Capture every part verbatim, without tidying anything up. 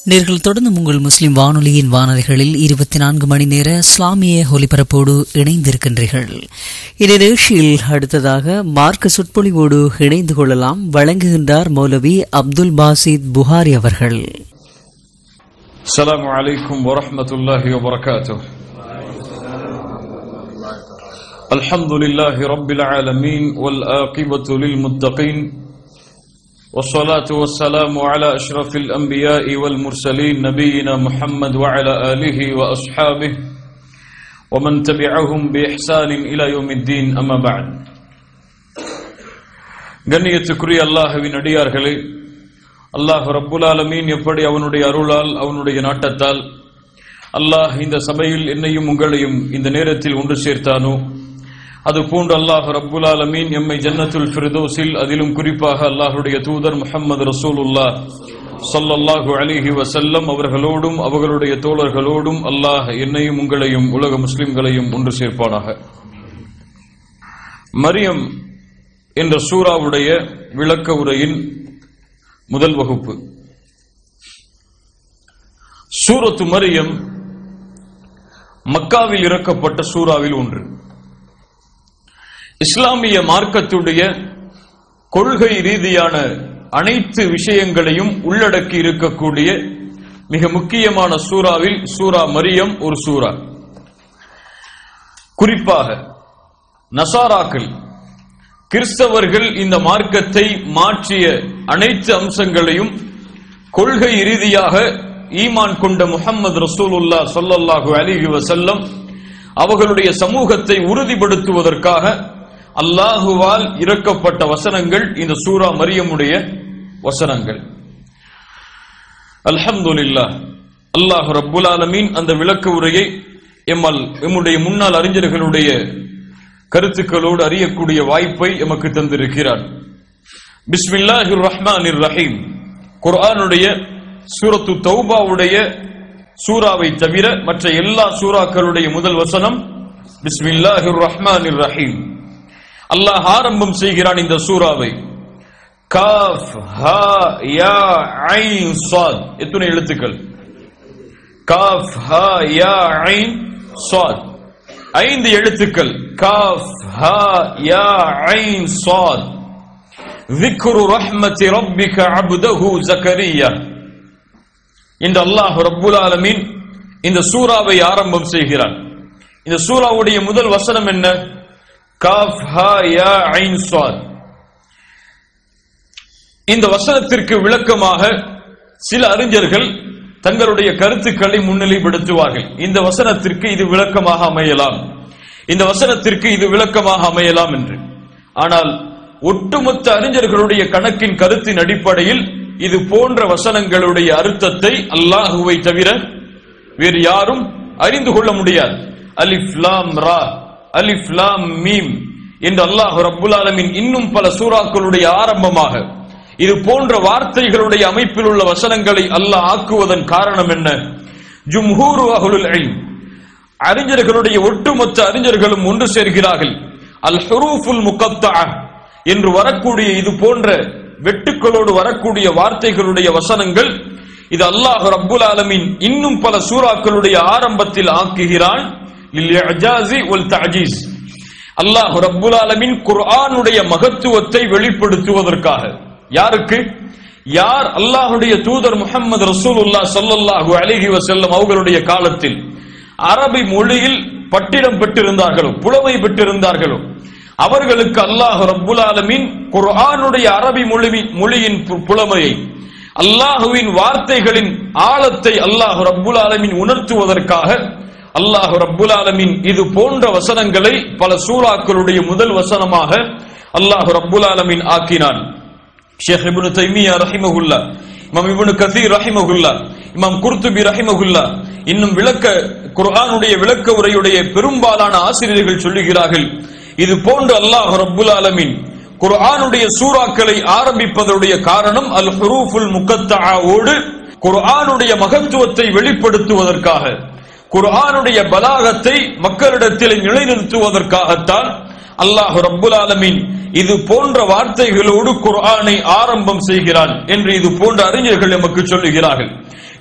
நேர்கள் தொடர்ந்து உங்கள் முஸ்லிம் வானொலியின் வானொலிகளில் இருபத்தி நான்கு மணி நேர இஸ்லாமிய ஒலிபரப்போடு இணைந்திருக்கின்றீர்கள். இந்நிகழ்ச்சியில் அடுத்ததாக மார்க்க சொற்பொழிவோடு இணைந்து கொள்ளலாம். வழங்குகின்றார் மௌலவி அப்துல் பாசித் புகாரி அவர்கள். அஸ்ஸலாமு அலைக்கும் வரஹ்மத்துல்லாஹி வபரகாத்துஹு. அல்ஹம்துலில்லாஹி ரப்பில் ஆலமீன் வல் ஆகிபத்து லில் முத்தகீன் والصلاة والسلام على أشرف الأنبياء والمرسلين نبينا محمد وعلى آله وأصحابه ومن تبعهم بإحسان إلى يوم الدين أما بعد. கண்ணியத்துக்குரிய அல்லாஹ்வின் அடியார்களே, அல்லாஹ் ரப்புல் ஆலமீன் எப்படி அவனுடைய அருளால் அவனுடைய நாட்டத்தால் அல்லாஹ் இந்த சபையில் என்னையும் உங்களையும் இந்த நேரத்தில் ஒன்று சேர்த்தானோ, அது போன்று அல்லாஹ் ரப்புல் ஆலமீன் எம்மை ஜன்னத்துல் ஃபிர்தௌஸில், அதிலும் குறிப்பாக அல்லாஹ்வுடைய தூதர் முஹம்மது ரசூலுல்லாஹ் ஸல்லல்லாஹு அலைஹி வஸல்லம் அவர்களோடும் அவர்களுடைய தோழர்களோடும் அல்லாஹ் என்னையும் உங்களையும் உலக முஸ்லிம்களையும் ஒன்று சேர்ப்பானாக. மரியம் என்ற சூராவுடைய விளக்க உரையின் முதல் வகுப்பு. சூரத்து மரியம் மக்காவில் இறக்கப்பட்ட சூறாவில் ஒன்று. இஸ்லாமிய மார்க்கத்துடைய கொள்கை ரீதியான அனைத்து விஷயங்களையும் உள்ளடக்கி இருக்கக்கூடிய மிக முக்கியமான சூறாவில் சூரா மரியம் ஒரு சூரா. குறிப்பாக நசாராக்கள், கிறிஸ்தவர்கள் இந்த மார்க்கத்தை மாற்றிய அனைத்து அம்சங்களையும் கொள்கை ரீதியாக ஈமான் கொண்ட முஹம்மது ரசூலுல்லாஹ் ஸல்லல்லாஹு அலைஹி வஸல்லம் அவர்களுடைய சமூகத்தை உறுதிப்படுத்துவதற்காக அல்லாஹுவால் இறக்கப்பட்ட வசனங்கள் இந்த சூரா மரியமுடைய வசனங்கள். அல்ஹம்துலில்லாஹ், அல்லாஹ் ரப்புல் ஆலமீன் அந்த விளக்க உரையை எம்மால் எம்முடைய முன்னாள் அறிஞர்களுடைய கருத்துக்களோடு அறியக்கூடிய வாய்ப்பை எமக்கு தந்திருக்கிறார். பிஸ்மில்லாஹிர் ரஹ்மானிர் ரஹீம். குர்ஆனுடைய சூரத்து தௌபாவுடைய சூராவை தவிர மற்ற எல்லா சூறாக்களுடைய முதல் வசனம் பிஸ்மில்லாஹிர் ரஹ்மானிர் ரஹீம். அல்லாஹ் ஆரம்பம் செய்கிறான் இந்த சூராவை. காஃப் ஹா யா ஐன் ஸாத். எத்தனை எழுத்துக்கள்? காஃப் ஹா யா ஐன் ஸாத். ஐந்து எழுத்துக்கள். காஃப் ஹா யா ஐன் ஸாத். ذிக்ரு ரஹ்மத்தி ரப்பிக அப்தஹு ஜக்கரியா என்று அல்லாஹ் ரப்புல் ஆலமீன் இந்த சூராவை ஆரம்பம் செய்கிறான். இந்த சூராவுடைய முதல் வசனம் என்ன? காஃப் ஹா யா ஐன் ஸாத். இந்த வசனத்திற்கு விளக்கமாக சில அறிஞர்கள் தங்களுடைய கருத்துக்களை முன்னிலைப்படுத்துவார்கள். இந்த வசனத்திற்கு இது விளக்கமாக அமையலாம், இந்த வசனத்திற்கு இது விளக்கமாக அமையலாம் என்று. ஆனால் ஒட்டுமொத்த அறிஞர்களுடைய கணக்கின் கருத்தின் அடிப்படையில் இது போன்ற வசனங்களுடைய அர்த்தத்தை அல்லாஹுவை தவிர வேறு யாரும் அறிந்து கொள்ள முடியாது. அலிஃப் லாம் ரா, அலிஃப் லாம் மீம் என்று அல்லாஹ் ரப்புல் ஆலமீன் இன்னும் பல சூறாக்களுடைய ஆரம்பமாக இது போன்ற வார்த்தைகளுடைய அமைப்பில் உள்ள வசனங்களை அல்லாஹ் ஆக்குவதன் காரணம் என்ன? ஜும்ஹூர் அஹ்லுல் இல்ம், அறிஞர்களுடைய ஒட்டுமொத்த அறிஞர்களும் ஒன்று சேர்கிறார்கள். அல் ஹுரூஃபுல் முகத்தஅ என்று வரக்கூடிய இது போன்ற வெட்டுக்களோடு வரக்கூடிய வார்த்தைகளுடைய வசனங்கள் இது அல்லாஹ் ரப்புல் ஆலமீன் இன்னும் பல சூறாக்களுடைய ஆரம்பத்தில் ஆக்குகிறான். லில்இஜாஸி வல் தஅஜீஸ். அல்லாஹ் ரப்புல் ஆலமீன் குர்ஆனுடைய மகத்துவத்தை வெளிப்படுத்துவதற்காக. யாருக்கு? யார் அல்லாஹ்வுடைய தூதர் முஹம்மது ரசூலுல்லாஹ் ஸல்லல்லாஹு அலைஹி வஸல்லம் அவர்களுடைய காலத்தில் அரபி மொழியில் பட்டிடம் பெற்றிருந்தார்களோ, புலமை பெற்றிருந்தார்களோ, அவர்களுக்கு அல்லாஹ் ரப்புல் ஆலமீன் குர்ஆனுடைய அரபி மொழி மொழியின் புலமையை, அல்லாஹுவின் வார்த்தைகளின் ஆழத்தை அல்லாஹ் ரப்புல் ஆலமீன் உணர்த்துவதற்காக அல்லாஹ் ரப்புல் ஆலமீன் இது போன்ற வசனங்களை பல சூறாக்களுடைய முதல் வசனமாக அல்லாஹ் ரப்புல் ஆலமீன் ஆக்கினான். ஷேக் இப்னு தைமியா ரஹிமஹுல்லா, இமாம் இப்னு கதீர் ரஹிமஹுல்லா, இமாம் குர்துபி ரஹிமஹுல்லா, இன்னும் விளக்க குர்ஆனுடைய விளக்க உரையுடைய பெரும்பாலான ஆசிரியர்கள் சொல்லுகிறார்கள், இது போன்று அல்லாஹ் ரப்புல் ஆலமீன் குர்ஆனுடைய சூறாக்களை ஆரம்பிப்பதனுடைய காரணம் அல் ஹுரூஃபுல் முகத்தஆவோடு குர்ஆனுடைய மகத்துவத்தை வெளிப்படுத்துவதற்காக, குர்ஆனுடைய பலாகத்தை மக்களிடத்தில் நிலைநிறுத்துவதற்காகத்தான் அல்லாஹ் ரப்புல் ஆலமீன் இது போன்ற வார்த்தைகளோடு குர்ஆனை ஆரம்பம் செய்கிறான் என்று இது போன்ற அறிஞர்கள் நமக்கு சொல்லுகிறார்கள்.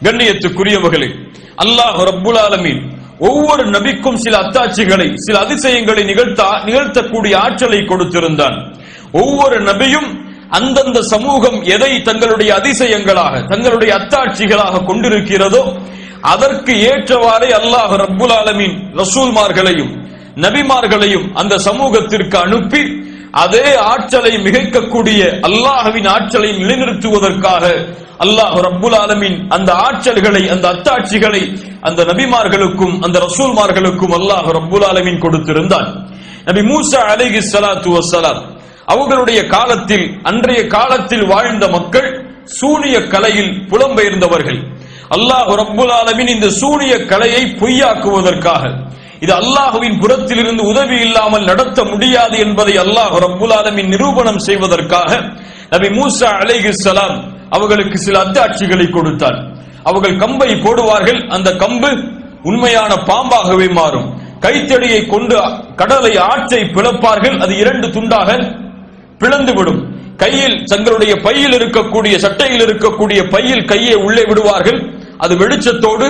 கண்ணியத்துக்குரியவர்களே, அல்லாஹ் ரப்புல் ஆலமீன் ஒவ்வொரு நபிக்கும் சில அத்தாட்சிகளை, சில அதிசயங்களை நிகழ்த்த நிகழ்த்தக்கூடிய ஆற்றலை கொடுத்திருந்தான். ஒவ்வொரு நபியும் அந்தந்த சமூகம் எதை தங்களுடைய அதிசயங்களாக, தங்களுடைய அத்தாட்சிகளாக கொண்டிருக்கிறதோ அதற்கு ஏற்றவாறே அல்லாஹ் ரப்புல் ஆலமீன் ரசூல்மார்களையும் நபிமார்களையும் அந்த சமூகத்திற்கு அனுப்பி அதே ஆற்றலை மிகைக்கக்கூடிய அல்லாஹ்வின் ஆற்றலை நிலைநிறுத்துவதற்காக அல்லாஹ் ரப்புல் ஆலமீன் அந்த ஆற்றல்களை, அந்த அத்தாட்சிகளை அந்த நபிமார்களுக்கும் அந்த ரசூல்மார்களுக்கும் அல்லாஹ் ரப்புல் ஆலமீன் கொடுத்திருந்தான். நபி மூசா அலைஹி ஸலாத்து வஸ்ஸலாம் அவர்களுடைய காலத்தில், அன்றைய காலத்தில் வாழ்ந்த மக்கள் சூனிய கலையில் புலம்பெயர்ந்தவர்கள். அல்லாஹ் ரப்புல் ஆலமீன் இந்த சூனிய கலையை பொய்யாக்குவதற்காக, இது அல்லாஹ்வின் புறத்தில் இருந்து உதவி இல்லாமல் நடத்த முடியாது என்பதை அல்லாஹ் ரப்புல் ஆலமீன் நிரூபணம் செய்வதற்காக நபி மூசா அலைஹிஸ்ஸலாம் அவர்களுக்கு சில அத்தாட்சிகளை கொடுத்தார். அவர்கள் கம்பை போடுவார்கள், அந்த கம்பு உண்மையான பாம்பாகவே மாறும். கைத்தடியை கொண்டு கடலை ஆற்றை பிளப்பார்கள், அது இரண்டு துண்டாக பிளந்துவிடும். கையில், தங்களுடைய பையில் இருக்கக்கூடிய, சட்டையில் இருக்கக்கூடிய பையில் கையை உள்ளே விடுவார்கள், அது வெளிச்சத்தோடு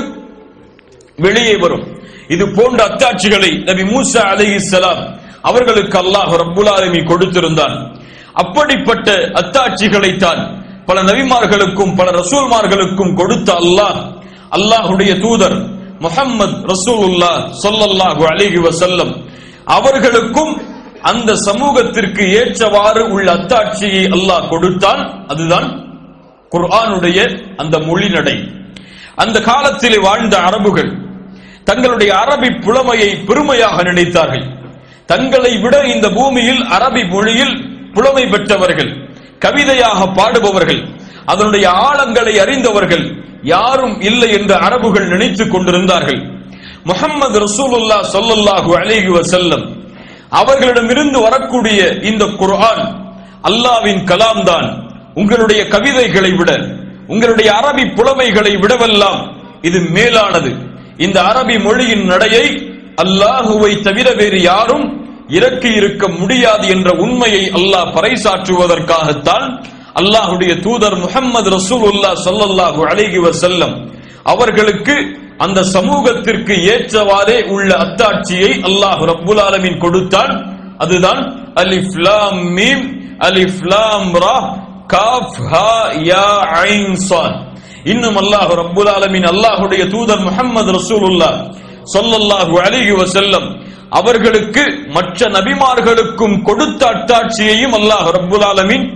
வெளியே வரும். இது போன்ற அத்தாட்சிகளை நபி மூசா அலைஹிஸ்ஸலாம் அவர்களுக்கு அல்லாஹ் ரப்புல் ஆலமீன் கொடுத்திருந்தான். அப்படிப்பட்ட அத்தாட்சிகளை தான் பல நபிமார்களுக்கும் பல ரசூல்மார்களுக்கும் கொடுத்த அல்லாஹ், அல்லாஹ்வுடைய தூதர் முஹம்மது ரசூலுல்லாஹ் ஸல்லல்லாஹு அலைஹி வஸல்லம் அவர்களுக்கும் அந்த சமூகத்திற்கு ஏற்றவாறு உள்ள அத்தாட்சியை அல்லாஹ் கொடுத்தான். அதுதான் குர்ஆனுடைய அந்த மொழிநடை. அந்த காலத்திலே வாழ்ந்த அரபுகள் தங்களுடைய அரபி புலமையை பெருமையாக நினைத்தார்கள். தங்களை விட இந்த பூமியில் அரபி மொழியில் புலமை பெற்றவர்கள், கவிதையாக பாடுபவர்கள், அதனுடைய ஆழங்களை அறிந்தவர்கள் யாரும் இல்லை என்று அரபுகள் நினைத்துக் கொண்டிருந்தார்கள். முஹம்மது ரசூலுல்லாஹ் ஸல்லல்லாஹு அலைஹி வஸல்லம் அவர்களிடமிருந்து வரக்கூடிய இந்த குர்ஆன் அல்லாஹ்வின் கலாம் தான். உங்களுடைய கவிதைகளை விட, உங்களுடைய அரபி புலமைகளை விடவெல்லாம் இது மேலானது. இந்த அரபி மொழியின் நடையை அல்லாஹுவை தவிர வேறு யாரும் இறக்கி இருக்க முடியாது என்ற உண்மையை அல்லாஹ் பறைசாற்றுவதற்காகத்தான் அல்லாஹ்வுடைய தூதர் முஹம்மது ரசூலுல்லாஹ் ஸல்லல்லாஹு அலைஹி வஸல்லம் அவர்களுக்கு அந்த சமூகத்திற்கு ஏற்றவாறே உள்ள அத்தாட்சியை அல்லாஹ் ரப்புல் ஆலமீன் கொடுத்தான். அதுதான் அலிஃப் லாம் மீம் அலிஃப் லாம் ரா காஃப் ஹா யா ஐன் ஸாத். இன்னும் அல்லாஹ் ரப்புல் ஆலமீன் அல்லாஹ்வுடைய தூதர் முஹம்மது ரசூலுல்லாஹ் ஸல்லல்லாஹு அலைஹி வஸல்லம் அவர்களுக்கு மற்ற நபிமார்களுக்கும் கொடுத்த அத்தாட்சியையும் அல்லாஹ் ரப்புல் ஆலமீன்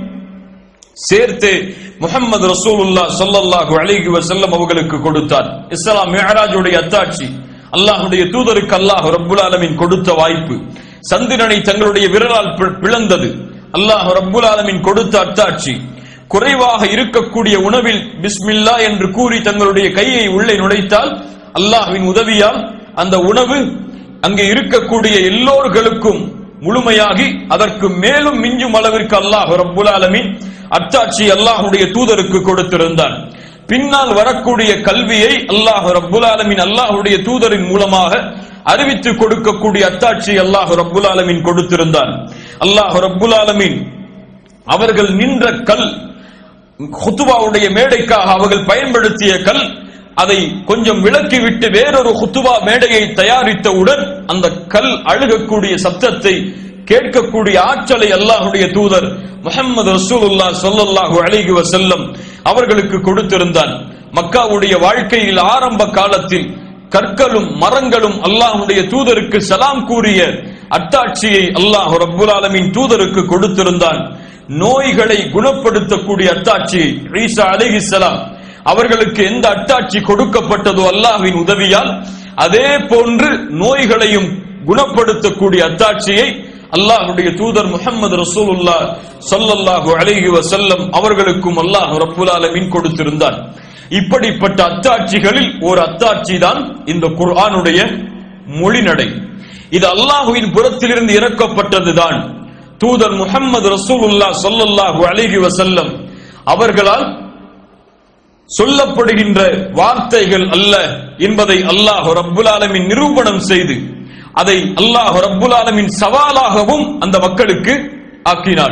சேர்த்து முஹம்மது ரசூலுல்லாஹ் ஸல்லல்லாஹு அலைஹி வஸல்லம் அவர்களுக்கு கொடுத்தார். இஸ்ரா மிஅராஜுடைய அத்தாட்சி அல்லாஹ்வுடைய தூதருக்கு அல்லாஹ் ரப்புல் ஆலமீன் கொடுத்த வாய்ப்பு. சந்திரனை தங்களுடைய விரலால் பிளந்தது அல்லாஹ் ரப்புல் ஆலமீன் கொடுத்த அத்தாட்சி. குறைவாக இருக்கக்கூடிய உணவில் பிஸ்மில்லா என்று கூறி தங்களுடைய கையை உள்ளே நுழைத்தால் அல்லாஹ்வின் உதவியால் அந்த உணவு அங்கே இருக்கக்கூடிய எல்லோர்களுக்கும் முழுமையாகி அதற்கு மேலும் மிஞ்சும் அளவிற்கு அல்லாஹ் ரப்புல் ஆலமீன் அத்தாட்சி அல்லாஹ்வுடைய தூதருக்கு கொடுத்திருந்தான். பின்னால் வரக்கூடிய கல்வியை அல்லாஹ் ரப்புல் ஆலமீன் அல்லாஹ்வுடைய தூதரின் மூலமாக அறிவித்து கொடுக்கக்கூடிய அத்தாட்சி அல்லாஹ் ரப்புல் ஆலமீன் கொடுத்திருந்தான். அல்லாஹ் ரப்புல் ஆலமீன் அவர்கள் நின்ற கல், குத்துபாவுடைய மேடைக்காக அவர்கள் பயன்படுத்திய கல், அதை கொஞ்சம் விலக்கிவிட்டு வேறொரு குத்துபா மேடையை தயாரித்தவுடன் அந்த கல் அழுகக்கூடிய சப்தத்தை கேட்கக்கூடிய ஆற்றலை அல்லாஹ்வுடைய தூதர் முஹம்மது ரசூலுல்லாஹ் ஸல்லல்லாஹு அலைஹி வஸல்லம் அவர்களுக்கு கொடுத்திருந்தான். மக்காவுடைய வாழ்க்கையில் ஆரம்ப காலத்தில் கற்களும் மரங்களும் அல்லாஹ்வுடைய தூதருக்கு சலாம் கூறிய அத்தாட்சியை அல்லாஹ் ரப்புல் ஆலமீன் தூதருக்கு கொடுத்திருந்தான். நோய்களை குணப்படுத்தக்கூடிய அத்தாட்சியை ஈசா அலைஹிஸ்ஸலாம் அவர்களுக்கு எந்த அத்தாட்சி கொடுக்கப்பட்டதோ அல்லாஹ்வின் உதவியால் அதே போன்று நோய்களையும் குணப்படுத்தக்கூடிய அத்தாட்சியை அல்லாஹ்வுடைய தூதர் முஹம்மது ரசூலுல்லாஹ் ஸல்லல்லாஹு அலைஹி வஸல்லம் அவர்களுக்கும் அல்லாஹ் ரப்புல் ஆலமீன் கொடுத்திருந்தான். இப்படிப்பட்ட அத்தாட்சிகளில் ஒரு அத்தாட்சி தான் இந்த குர்ஆனுடைய மொழிநடை. இது அல்லாஹ்வின் புறத்திலிருந்து இறக்கப்பட்டதுதான். தூதர் முஹம்மது ரசூலுல்லாஹ் ஸல்லல்லாஹு அலைஹி வஸல்லம் அவர்களால் சொல்லப்படுகின்ற வார்த்தைகள் அல்ல என்பதை அல்லாஹ் ரப்புல் ஆலமீன் நிரூபணம் செய்து அதை அல்லாஹ் ரப்புல் ஆலமீன் சவாலாகவும் அந்த மக்களுக்கு ஆக்கினான்.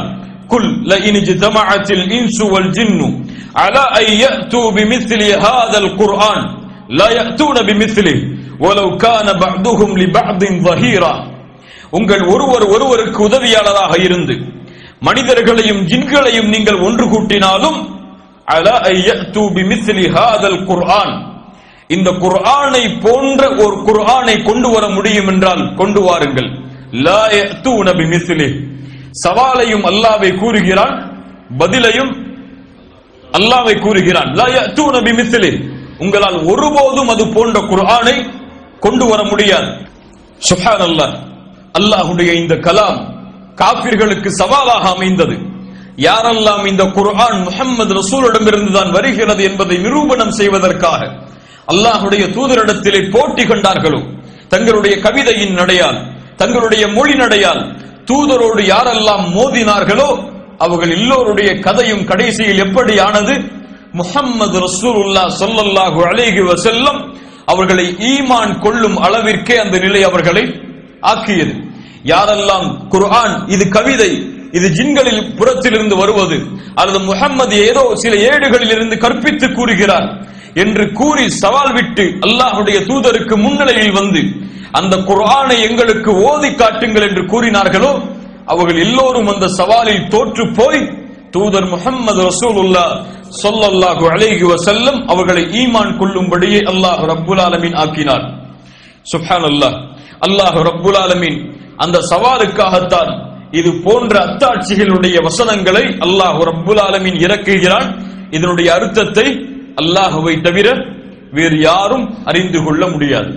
குல் லஇன் ஜதமஅத்தில் இன்சு வல் ஜின்னு அலா அன் யஅது பிமிஸ்லி ஹாதல் குர்ஆன் லா யஅதூன பிமிஸ்லிஹி வலவ் கான பஅதுஹும் லிபஅதின் ظஹீரா. உங்கள் ஒருவர் ஒருவருக்கு உதவியாளராக இருந்து மனிதர்களையும் ஜின்களையும் நீங்கள் ஒன்று கூட்டினாலும் அலா அன் யஅது பிமிஸ்லி ஹாதல் குர்ஆன், இந்த குர்ஆனை போன்ற ஒரு குர்ஆனை கொண்டு வர முடியும் என்றால் கொண்டு வாருங்கள். லா யஅதூன பிமிஸ்லிஹி, சவாலையும் அல்லாஹ்வை கூறுகிறான், பதிலையும் அல்லாஹ்வை கூறுகிறான். லா யஅதூன பிமிஸ்லிஹி, உங்களால் ஒருபோதும் அது போன்ற குர்ஆனை கொண்டு வர முடியாது. சுப்ஹானல்லாஹ், அல்லாஹ்வுடைய இந்த கலாம் காபிர்களுக்கு சவாலாக அமைந்தது. யாரெல்லாம் இந்த குர்ஆன் முஹம்மது ரசூலிடமிருந்து தான் வருகிறது என்பதை நிரூபணம் செய்வதற்காக அல்லாஹ்வுடைய தூதரிடத்திலே போட்டி கண்டார்களோ, தங்களுடைய கவிதையின் நடையால், தங்களுடைய மொழி நடையால் தூதரோடு யாரெல்லாம் மோதினார்களோ அவர்கள் எல்லோருடைய கதையும் கடைசியில் எப்படி ஆனது? முஹம்மது ரசூலுல்லாஹ் ஸல்லல்லாஹு அலைஹி வஸல்லம் அவர்களை ஈமான் கொள்ளும் அளவிற்கே அந்த நிலை அவர்களை ஆக்கியது. யாரெல்லாம் குர்ஆன் இது கவிதை, இது ஜின்களில் புறத்திலிருந்து வருவது, அல்லது முஹம்மது ஏதோ சில ஏடுகளில் இருந்து கற்பித்து கூறுகிறார் என்று கூறி சவால் விட்டு அல்லாஹ்வுடைய தூதருக்கு முன்னிலையில் வந்து அந்த குர்ஆனை எங்களுக்கு ஓதி காட்டுங்கள் என்று கூறினார்களோ அவர்கள் எல்லோரும் அந்த சவாலில் தோற்று போய் தூதர் முஹம்மது ரசூலுல்லாஹ் ஸல்லல்லாஹு அலைஹி வஸல்லம் அவர்களை ஈமான் கொள்ளும்படியே அல்லாஹ் ரப்புல் ஆலமீன் ஆக்கினார். சுப்ஹானல்லாஹ், அல்லாஹ் ரப்புல் ஆலமீன் அந்த சவாலுக்காகத்தான் இது போன்ற அத்தாட்சிகளுடைய வசனங்களை அல்லாஹ் ரப்புல் ஆலமீன் இறக்குகிறான். இதனுடைய அர்த்தத்தை அல்லாஹ்வை தவிர வேறு யாரும் அறிந்து கொள்ள முடியாது.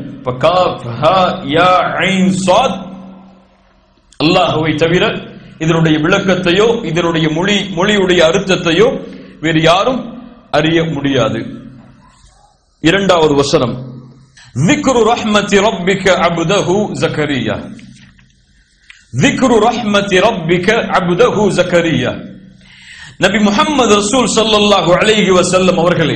அல்லாஹ்வை தவிர இதனுடைய விளக்கத்தையோ இதனுடைய மொழி மொழியுடைய அர்த்தத்தையோ வேறு யாரும் அறிய முடியாது. இரண்டாவது வசனம், ذِكْرُ رَحْمَةِ رَبِّكَ عَبْدَهُ زَكَرِيَّا. ذِكْرُ رَحْمَةِ رَبِّكَ عَبْدَهُ زَكَرِيَّا. நபி முஹம்மது ரசூல் ஸல்லல்லாஹு அலைஹி வஸல்லம் அவர்களே,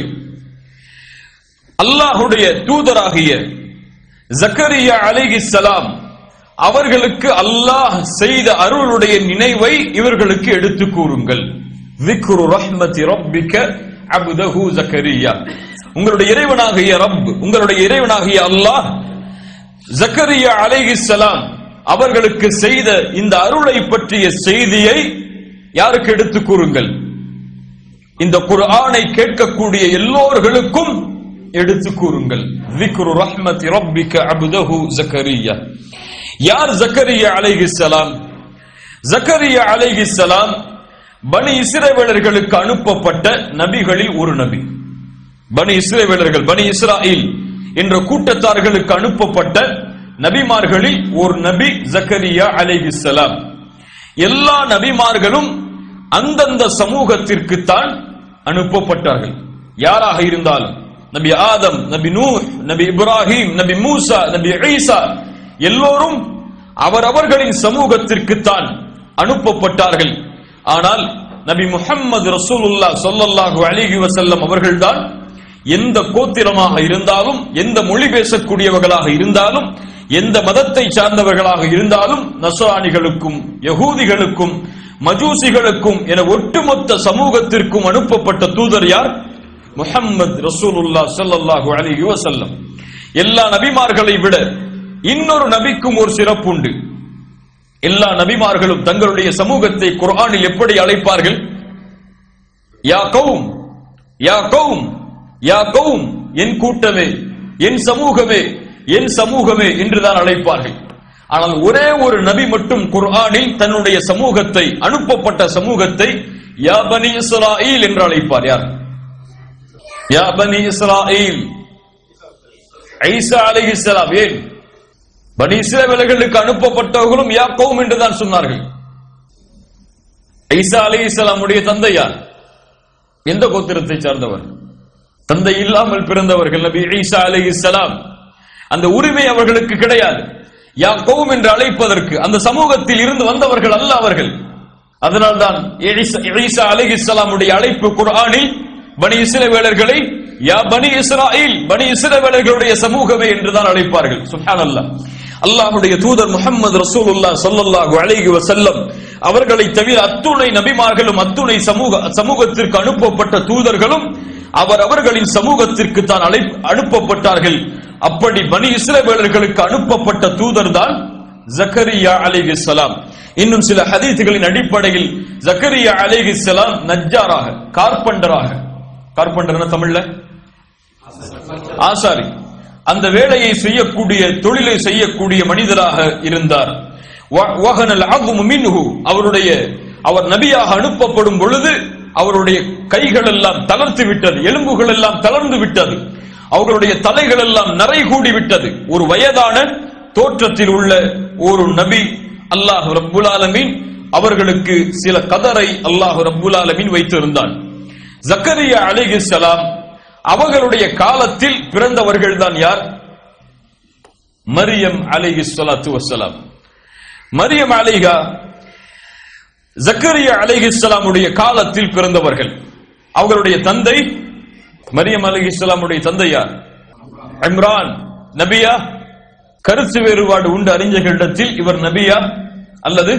அல்லாஹ்வுடைய தூதராகிய ஜக்கரியா அலைஹிஸ்ஸலாம் அவர்களுக்கு அல்லாஹ் செய்த அருளுடைய நினைவை இவர்களுக்கு எடுத்து கூறுங்கள். ذِكْرُ رَحْمَةِ رَبِّكَ عَبْدَهُ زَكَرِيَّا. உங்களுடைய இறைவனாகிய ரப், உங்களுடைய இறைவனாகிய அல்லாஹ் ஜக்கரியா அலைஹிஸ்ஸலாம் அவர்களுக்கு செய்த இந்த அருளை பற்றிய செய்தியை யாருக்கு எடுத்து கூறுங்கள்? இந்த குர்ஆனை கேட்கக்கூடிய எல்லோர்களுக்கும் எடுத்து கூறுங்கள். ذِكْرُ رَحْمَةِ رَبِّكَ عَبْدَهُ زَكَرِيَّا. யார் ஜக்கரியா அலைஹிஸ்ஸலாம்? ஜக்கரியா அலைஹிஸ்ஸலாம் பனி இஸ்ரவேலர்களுக்கு அனுப்பப்பட்ட நபிகளில் ஒரு நபி. பனி இஸ்ரவேலர்கள், பனி இஸ்ராயில் என்ற கூட்டத்தார்களுக்கு அனுப்பப்பட்ட நபிமார்களில் ஒரு நபி ஜக்கரியா அலைஹிஸ்ஸலாம். எல்லா நபிமார்களும் அந்தந்த சமூகத்திற்கு தான் அனுப்பப்பட்டார்கள். யாராக இருந்தாலும், நபி ஆதம், நபி நூஹ், நபி இப்ராஹிம், நபி மூசா, நபி ஈசா எல்லோரும் அவரவர்களின் சமூகத்திற்கு தான் அனுப்பப்பட்டார்கள். ஆனால் நபி முஹம்மது ரசூலுல்லாஹ் ஸல்லல்லாஹு அலைஹி வஸல்லம் அவர்கள்தான் எந்த கோத்திரமாக இருந்தாலும், எந்த மொழி பேசக்கூடியவர்களாக இருந்தாலும், எந்த மதத்தை சார்ந்தவர்களாக இருந்தாலும், நஸ்ரானிகளுக்கும் யகூதிகளுக்கும் மஜூசிகளுக்கும் என ஒட்டுமொத்த சமூகத்திற்கும் அனுப்பப்பட்ட தூதர் யார்? முஹம்மது ரசூலுல்லாஹ் ஸல்லல்லாஹு அலைஹி வஸல்லம். எல்லா நபிமார்களை விட இன்னொரு நபிக்கும் ஒரு சிறப்பு உண்டு. எல்லா நபிமார்களும் தங்களுடைய சமூகத்தை குர்ஆனில் எப்படி அழைப்பார்கள்? யா கௌம், யா கௌம், யா கௌம், என் கூட்டமே, என் சமூகமே, என் சமூகமே என்றுதான் அழைப்பார்கள். ஆனால் ஒரே ஒரு நபி மட்டும் குர்ஆனில் தன்னுடைய சமூகத்தை, அனுப்பப்பட்ட சமூகத்தை யா பனி இஸ்ராயில் என்று அழைப்பார். யார்? யா பனி இஸ்ராயில், ஈசா அலைஹிஸ்ஸலாம். ஏன்? பனி இஸ்ரவேலர்களுக்கு அனுப்பப்பட்டவர்களும் யா கௌம் என்றுதான் சொன்னார்கள். ஈசா அலைஹிஸ்ஸலாமுடைய தந்தை யார்? எந்த கோத்திரத்தை சார்ந்தவர்? தந்தை இல்லாமல் பிறந்தவர்கள் நபி ஈசா அலைஹிஸ்ஸலாம். அந்த உரிமை அவர்களுக்கு கிடையாது. யா கௌம் என்று அழைப்பதற்கு அந்த சமூகத்தில் இருந்து வந்தவர்கள் அல்ல அவர்கள். அதனால்தான் ஈசா அலைஹிஸ்ஸலாமுடைய அழைப்பு குர்ஆனில் பனி இஸ்ரவேலர்களை யா பனி இஸ்ராயில், பனி இஸ்ரவேலர்களுடைய சமூகமே என்றுதான் அழைப்பார்கள். சுப்ஹானல்லாஹ். அல்லாஹ்வுடைய தூதர் முஹம்மது ரசூலுல்லாஹ் ஸல்லல்லாஹு அலைஹி வஸல்லம் அவர்களை தவிர அத்துணை நபிமார்களும் அத்துணை சமூக சமூகத்திற்கு அனுப்பப்பட்ட தூதர்களும் அவர் அவர்களின் சமூகத்திற்கு தான் அனுப்பப்பட்டார்கள். அப்படி பனி இஸ்ரவேலர்களுக்கு அனுப்பப்பட்ட தூதர் தான் ஜக்கரியா அலைஹிஸ்ஸலாம். இன்னும் சில ஹதீஸ்களின் அடிப்படையில் ஜக்கரியா அலைஹிஸ்ஸலாம் நஜ்ஜாராக, கார்பெண்டராக, கார்பெண்டர்னா தமிழ்ல ஆசாரி, அந்த வேலையை செய்யக்கூடிய தொழிலை செய்யக்கூடிய மனிதராக இருந்தார். அவருடைய அவர் நபியாக அனுப்பப்படும் பொழுது அவருடைய கைகள் எல்லாம் தளர்த்து விட்டது, எலும்புகள் எல்லாம் தளர்ந்து விட்டது, அவர்களுடைய தலைகள் எல்லாம் நரை கூடி விட்டது. ஒரு வயதான தோற்றத்தில் உள்ள ஒரு நபி அல்லாஹ் ரப்புல் ஆலமீன் அவர்களுக்கு சில கதரை அல்லாஹ் ரப்புல் ஆலமீன் வைத்திருந்தான். ஜக்கரியா அலைஹிஸ்ஸலாம் அவர்களுடைய காலத்தில் பிறந்தவர்கள் தான் யார்? மரியம் அலைஹிஸ்ஸலாத்து வஸ்ஸலாம். மரியம் அலைஹா ஜக்கரியா அலைஹிஸ்ஸலாமுடைய காலத்தில் பிறந்தவர்கள். அவர்களுடைய தந்தை மரியம் அலைஹிஸ்ஸலாமுடைய தந்தை யார்? இம்ரான். நபியா? கருத்து வேறுபாடு உண்டு அறிஞர்களிடத்தில். இவர் நபியா அல்லது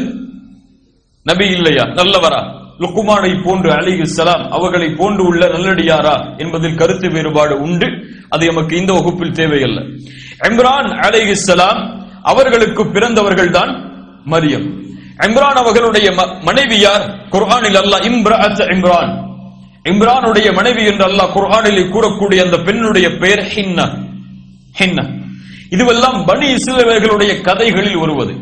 நபி இல்லையா, நல்லவரா? லுக்மானை போன்று அலைஹிஸ்ஸலாம் அவர்களை போன்று உள்ள நல்லடியாரா என்பதில் கருத்து வேறுபாடு உண்டு. அது நமக்கு இந்த வகுப்பில் தேவையல்ல. இம்ரான் அலைஹிஸ்ஸலாம் அவர்களுக்கு பிறந்தவர்கள் தான் மரியம். இம்ரான் அவர்களுடைய மனைவி யார்? குர்ஆனில் அல்லாஹ் இம்ரஅத் இம்ரான், இம்ரானுடைய மனைவி என்று அல்லாஹ் குர்ஆனில் கூறக்கூடிய அந்த பெண்ணுடைய பெயர் ஹின்னா. ஹின்னா இதுவெல்லாம் பனி இஸ்ரவேலர்களுடைய கதைகளில் வருவது.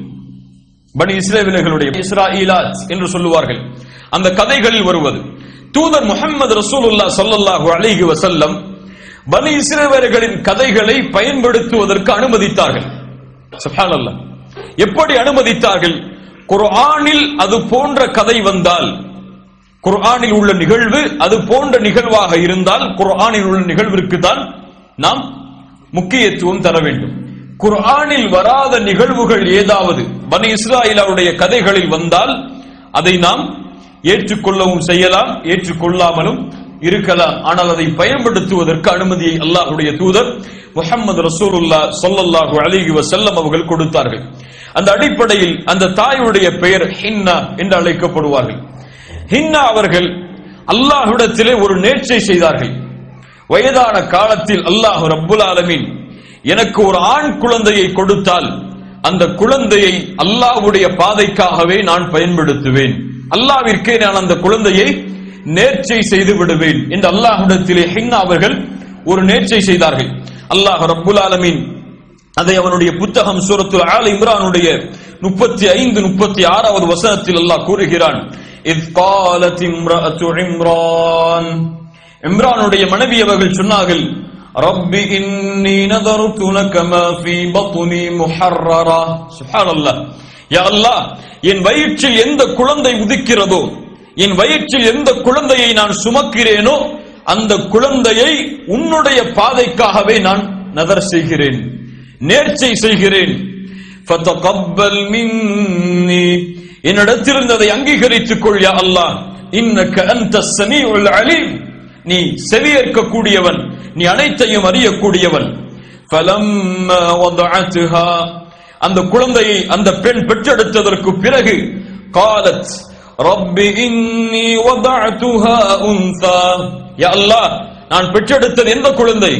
பனி இஸ்ரவேலர்களுடைய இஸ்ராஈலாத் என்று சொல்லுவார்கள், அந்த கதைகளில் வருவது. தூதர் முஹம்மது ரசூலுல்லாஹ் ஸல்லல்லாஹு அலைஹி வஸல்லம் பனி இஸ்ரவேலர்களின் கதைகளை பயன்படுத்துவதற்கு அனுமதித்தார்கள். சுப்ஹானல்லாஹ். எப்படி அனுமதித்தார்கள்? குர்ஆனில் அது போன்ற கதை வந்தால், குர்ஆனில் உள்ள நிகழ்வு அது போன்ற நிகழ்வாக இருந்தால் குர்ஆனில் உள்ள நிகழ்விற்கு தான் நாம் முக்கியத்துவம் தர வேண்டும். குர்ஆனில் வராத நிகழ்வுகள் ஏதாவது பனி இஸ்ராயீலுடைய கதைகளில் வந்தால் அதை நாம் ஏற்றுக்கொள்ளவும் செய்யலாம், ஏற்றுக்கொள்ளாமலும் இருக்கலாம். ஆனால் அதை பயன்படுத்துவதற்கு அனுமதியை அல்லாஹ்வுடைய தூதர் முஹம்மது ரசூலுல்லாஹ் ஸல்லல்லாஹு அலைஹி வஸல்லம் அவர்கள் கொடுத்தார்கள். அந்த அடிப்படையில் அந்த தாயுடைய பெயர் ஹின்னா என்று அழைக்கப்படுவார்கள். ஹின்னா அவர்கள் அல்லாஹ்விடத்திலே ஒரு நேர்ச்சை செய்தார்கள். வயதான காலத்தில் அல்லாஹ் ரப்புல் ஆலமீன் எனக்கு ஒரு ஆண் குழந்தையை கொடுத்தால் அந்த குழந்தையை அல்லாஹ்வுடைய பாதைக்காகவே நான் பயன்படுத்துவேன், அல்லாஹ்விற்கே நான் அந்த குழந்தையை நேர்ச்சை செய்து விடுவேன் என்று அல்லாஹ்விடத்திலே ஹின்னா அவர்கள் ஒரு நேர்ச்சை செய்தார்கள். அல்லாஹ் ரப்புல் ஆலமீன் அதை அவனுடைய புத்தகம் சூரத்துல் ஆல் இம்ரானுடைய முப்பத்தி ஐந்து முப்பத்தி ஆறாவது வசனத்தில் அல்லாஹ் கூறுகிறான், இத் காலத் இம்ரஅத்து இம்ரான், இம்ரானுடைய மனைவி அவர்கள் சொன்னார்கள், ரப்பி இன்னி நதர்து லக மா ஃபீ பத்னி முஹர்ரரா. சுப்ஹானல்லாஹ். யா அல்லாஹ், என் வயிற்றில் எந்த குழந்தை உதிக்கிறதோ, என் வயிற்றில் எந்த குழந்தையை நான் சுமக்கிறேனோ அந்த குழந்தையை உன்னுடைய பாதைக்காகவே நான் நதர் செய்கிறேன், நேர்ச்சை செய்கிறேன். ஃபதகப்பல் மின்னி, என்னிடத்திலிருந்து அதை அங்கீகரித்துக் கொள் யா அல்லாஹ். இன்னக அன்தஸ் ஸமீஉல் அலீம், நீ செவியேற்க கூடியவன், நீ அனைத்தையும் அறியக்கூடியவன். ஃபலம்மா வதஅத்ஹா, அந்த குழந்தையை அந்த பெண் பெற்றெடுத்ததற்கு பிறகு காலத் ரப்பி இன்னி வதஅதுஹா உன்ஸா, யா அல்லாஹ், நான் பெற்றெடுத்தது எந்த குழந்தை?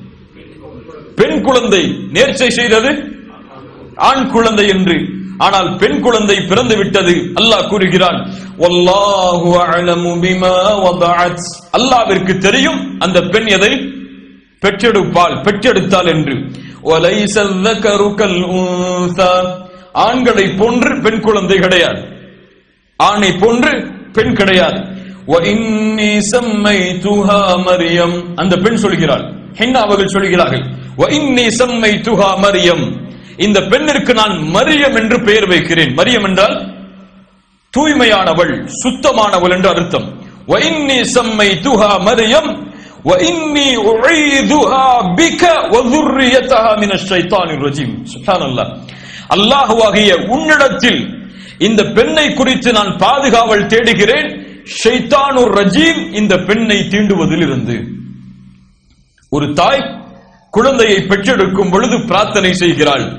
பெண் குழந்தை. நேர்ச்சை செய்தது ஆண் குழந்தை என்று. ஆனால் பெண் குழந்தை பிறந்து விட்டது. அல்லாஹ் கூறுகிறான், வல்லாஹு அஅலமு பிமா வதஅத், அல்லாஹ்விற்கு தெரியும் அந்த பெண் எதை பெற்றெடுப்பாள், பெற்றெடுத்தாள் என்று. வலைஸ ذكر كالانثى, ஆண்களை போன்று பெண் குழந்தை கிடையாது, ஆணை போன்று பெண் கிடையாது. واني سميتها مريم, அந்த பெண் சொல்கிறாள், ஹின்னா அவர்கள் சொல்கிறார்கள், واني سميتها مريم, இந்த பெண்ணிற்கு நான் மரியம் என்று பெயர் வைக்கிறேன். மரியம் என்றால் தூய்மையானவள், சுத்தமானவள் என்று அர்த்தம். واني سميتها مريم واني اعيذها بك وذريتها من الشيطان الرجيم. சுப்ஹானல்லாஹ். அல்லாஹ்வாகிய உன்னிடத்தில் இந்த பெண்ணை குறித்து நான் பாதுகாவல் தேடுகிறேன், ஷைத்தானுர் ரஜீம் இந்த பெண்ணை தீண்டுவதில் இருந்து. ஒரு தாய் குழந்தையை பெற்றெடுக்கும் பொழுது பிரார்த்தனை செய்கிறாள்,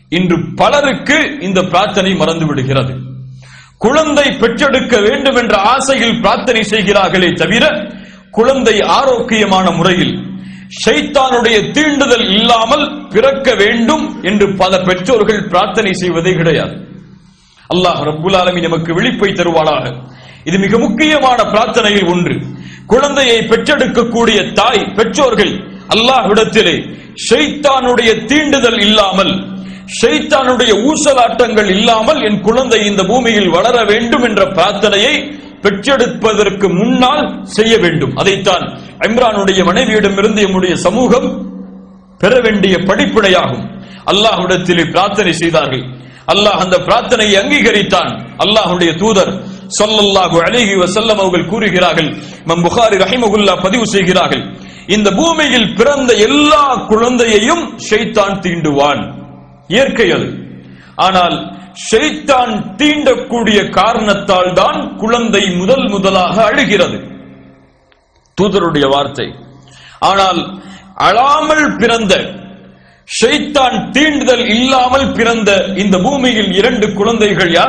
இன்று பலருக்கு இந்த பிரார்த்தனை மறந்து விடுகிறது. குழந்தை பெற்றெடுக்க வேண்டும் என்ற ஆசையில் பிரார்த்தனை செய்கிறார்களே தவிர குழந்தை ஆரோக்கியமான முறையில் ஷைத்தானுடைய தீண்டுதல் இல்லாமல் பிறக்க வேண்டும் என்று பல பெற்றோர்கள் பிரார்த்தனை செய்வதே கிடையாது. அல்லாஹ் ரப்புல் ஆலமீன் நமக்கு விழிப்பை தருவானாக. இது மிக முக்கியமான பிரார்த்தனையில் ஒன்று. குழந்தையை பெற்றெடுக்கக்கூடிய தாய் பெற்றோர்கள் அல்லாஹ்விடத்திலே ஷைத்தானுடைய தீண்டுதல் இல்லாமல், ஷைத்தானுடைய ஊசலாட்டங்கள் இல்லாமல் என் குழந்தை இந்த பூமியில் வளர வேண்டும் என்ற பிரார்த்தனையை பெற்றெடுப்பதற்கு முன்னால் செய்ய வேண்டும். அதைத்தான் இம்ரானுடைய மனைவியிடமிருந்து நம்முடைய சமூகம் பெற வேண்டிய படிப்பினையாகும். அல்லாஹ்விடத்திலே பிரார்த்தனை செய்தார்கள். அல்லாஹ் அந்த பிரார்த்தனையை அங்கீகரித்தான். அல்லாஹ்வுடைய தூதர் ஸல்லல்லாஹு அலைஹி வஸல்லம் அவர்கள் கூறுகிறார்கள், இமாம் புகாரி ரஹிமஹுல்லாஹ் பதிவு செய்கிறார்கள், இந்த பூமியில் பிறந்த எல்லா குழந்தையையும் ஷைத்தான் தீண்டுவான். இயற்கை அது. ஆனால் ஷைத்தான் தீண்டக்கூடிய காரணத்தால் தான் குழந்தை முதல் முதலாக அழுகிறது. தூதருடைய வார்த்தை. ஆனால் அழாமல் பிறந்த, ஷைத்தான் தீண்டுதல் இல்லாமல் பிறந்த இந்த பூமியில் இரண்டு குழந்தைகள் யார்?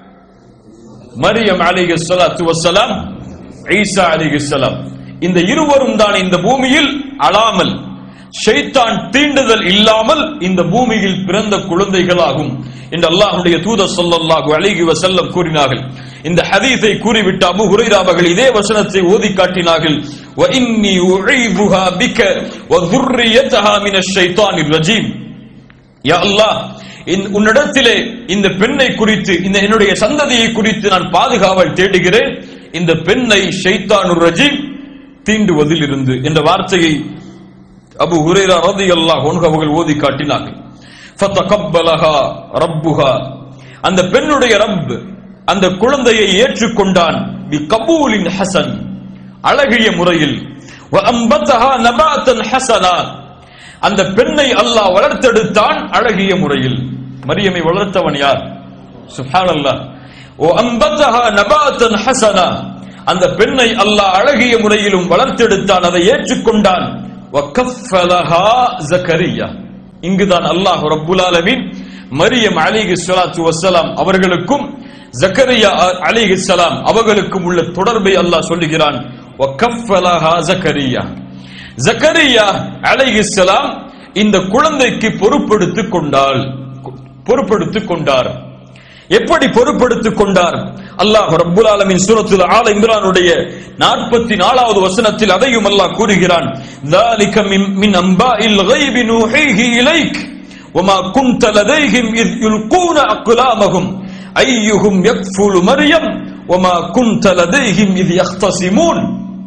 மரியம் அலைஹிஸ்ஸலாத்து வஸ்ஸலாம், ஈசா அலைஹிஸ்ஸலாம். இந்த இருவரும் தான் இந்த பூமியில் அழாமல், ஷைத்தான் தீண்டுதல் இல்லாமல் இந்த பூமியில் பிறந்த குழந்தைகளாகும் என்று அல்லாஹ்வுடைய தூதர் ஸல்லல்லாஹு அலைஹி வஸல்லம் கூறினார்கள். இந்த ஹதீஸை கூறிவிட்டு அபூ ஹுரைரா அவர்கள் இதே வசனத்தை ஓதி காட்டினார்கள். வ இன்னி உஈதுஹா பிக வ ذُرِّيَّتَهَا மின ஷைத்தானிர் ரஜீம். யா அல்லாஹ், உன்னிடத்திலே இந்த பெண்ணை குறித்து, இந்த என்னுடைய சந்ததியை குறித்து நான் பாதுகாவல் தேடுகிறேன், இந்த பெண்ணை ஷைத்தானுர் ரஜீம் தீண்டுவதில் இருந்து என்ற வார்த்தையை அபூ ஹுரைரா ரலியல்லாஹு அன்ஹு அவர்கள் ஓதி காட்டினார்கள். ஃபதகப்பலஹா ரப்புஹா, அந்த பெண்ணுடைய ரப் அந்த குழந்தையை ஏற்றுக்கொண்டான். பி கபூலின் ஹசன், அழகிய முறையில். வ அம்பதஹா நபாத்தன் ஹஸனா, அந்த பெண்ணை அல்லாஹ் வளர்த்தெடுத்தான் அழகிய முறையில். மரியமை வளர்த்தவன் யார்? சுப்ஹானல்லாஹ். வ அம்பதஹா நபாத்தன் ஹஸனா, அந்த பெண்ணை அல்லாஹ் அழகிய முறையிலும் வளர்த்தெடுத்தான், அதை ஏற்றுக்கொண்டான். வ கஃபலஹா ஜக்கரியா, இங்குதான் அல்லாஹ் ரப்புல் ஆலமீன் மரியம் அலைஹிஸ்ஸலாத்து வஸ்ஸலாம் அவர்களுக்கும் ஜக்கரியா அலைஹிஸ்ஸலாம் அவர்களுக்கும் உள்ள தொடர்பை அல்லாஹ் சொல்லுகிறான். வ கஃபலஹா ஜக்கரியா, ஜக்கரியா அலைஹிஸ்ஸலாம் இந்த குழந்தைக்கு பொறுப்பெடுத்துக் கொண்டாள், பொறுப்பெடுத்துக் கொண்டார். எப்படி பொறுப்பெடுத்துக் கொண்டார்? அல்லாஹ் ரப்புல் ஆலமீன் சூரத்துல் ஆல இம்ரானுடைய நாற்பத்தி நான்காவது வசனத்தில் அதையும் அல்லாஹ் கூறுகிறான். ذَلِكَ مِنْ أَنْبَاءِ الْغَيْبِ نُوحِيهِ إِلَيْكَ وَمَا كُنْتَ لَدَيْهِمْ إِذْ يُلْقُونَ أَقْلَامَهُمْ أَيُّهُمْ يَكْفُلُ مَرْيَمَ وَمَا كُنْتَ لَدَيْهِمْ إِذْ يَخْتَصِمُونَ.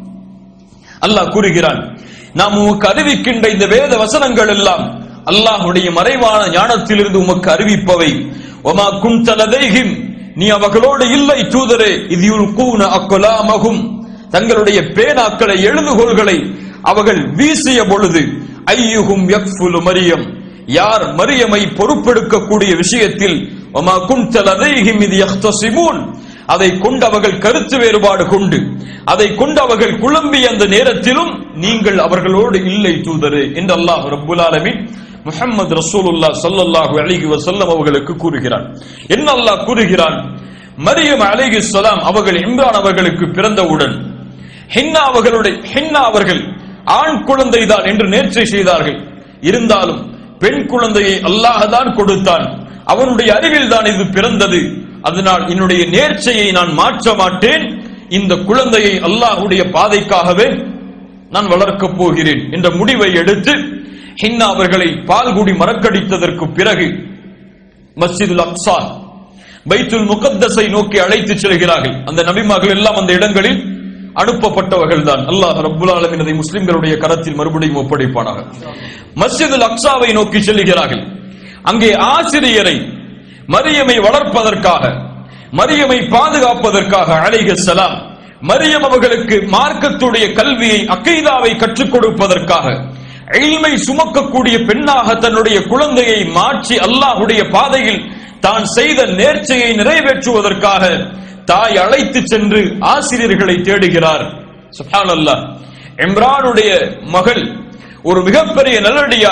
அல்லாஹ் கூறுகிறான், நாம் உமக்கு அறிவிக்கின்ற இந்த வேத வசனங்கள் எல்லாம் அல்லாஹ்வுடைய மறைவான ஞானத்திலிருந்து உமக்கு அறிவிப்பவை. وَمَا كُنْتَ لَدَيْهِمْ, நீ அவர்களோடு இல்லை தூதரே. إِذْ يُلْقُونَ أَقْلَامَهُمْ, தங்களுடைய பேனாக்களை, எழுதுகோள்களை அவர்கள் வீசிய பொழுது, ஐயுஹும் யக்ஃபுலு மரியம், யார் மரியமை பொறுப்பெடுக்கக்கூடிய விஷயத்தில், وَمَا كُنْتَ لَدَيْهِمْ إِذْ يَخْتَصِمُونَ, அதை கொண்டு அவர்கள் கருத்து வேறுபாடு கொண்டு, அதை கொண்டு அவர்கள் குழம்பிய அந்த நேரத்திலும் நீங்கள் அவர்களோடு இல்லை தூதரே என்று அல்லாஹ் ரப்புல் ஆலமீன் முஹம்மது ரசூலுல்லாஹ் ஸல்லல்லாஹு அலைஹி வஸல்லம் அவர்களுக்கு கூறுகிறான். என்ன அல்லாஹ் கூறுகிறான்? மரியம் அலைஹிஸ்ஸலாம் அவர்கள் இம்ரான் அவர்களுக்கு பிறந்தவுடன் ஹின்னா அவர்களுடைய ஹின்னா அவர்கள் ஆண் குழந்தைதான் என்று நேர்ச்சை செய்தார்கள். இருந்தாலும் பெண் குழந்தையை அல்லாஹ் தான் கொடுத்தான், அவனுடைய அறிவில் தான் இது பிறந்தது, அதனால் என்னுடைய நேர்ச்சையை நான் மாற்ற மாட்டேன், இந்த குழந்தையை அல்லாஹ்வுடைய பாதைக்காகவே நான் வளர்க்கப் போகிறேன் என்ற முடிவை எடுத்து ஹின்னா அவர்களை பால்குடி மறக்கடித்ததற்கு பிறகு மஸ்ஜிதுல் அக்ஸா, பைத்துல் முகத்தஸை நோக்கி அழைத்து செல்கிறார்கள். அந்த நபிமார்கள் எல்லாம் அந்த இடங்களில் அனுப்பப்பட்டவர்கள் தான். அல்லாஹ் ரப்புல் ஆலமீன் அதை முஸ்லிம்களுடைய கரத்தில் மறுபடியும் ஒப்படைப்பானாக. மஸ்ஜிதுல் அக்ஸாவை நோக்கி செல்கிறார்கள். அங்கே ஆசிரியரை மரியமை வளர்ப்பதற்காக, மரியமை பாதுகாப்பதற்காக அலைஹிஸ்ஸலாம், மரியம் அவர்களுக்கு மார்க்கத்துடைய கல்வியை, அக்கீதாவை கற்றுக் கொடுப்பதற்காக, இல்மை சுமக்கக்கூடிய பெண்ணாக தன்னுடைய குழந்தையை மாற்றி அல்லாஹ்வுடைய பாதையில் தான் செய்த நேர்ச்சையை நிறைவேற்றுவதற்காக தாய் அழைத்து சென்று ஆசிரியர்களை தேடுகிறார். சுப்ஹானல்லாஹ். இம்ரானுடைய மகள் ஒரு மிகப்பெரிய நல்லடியார்,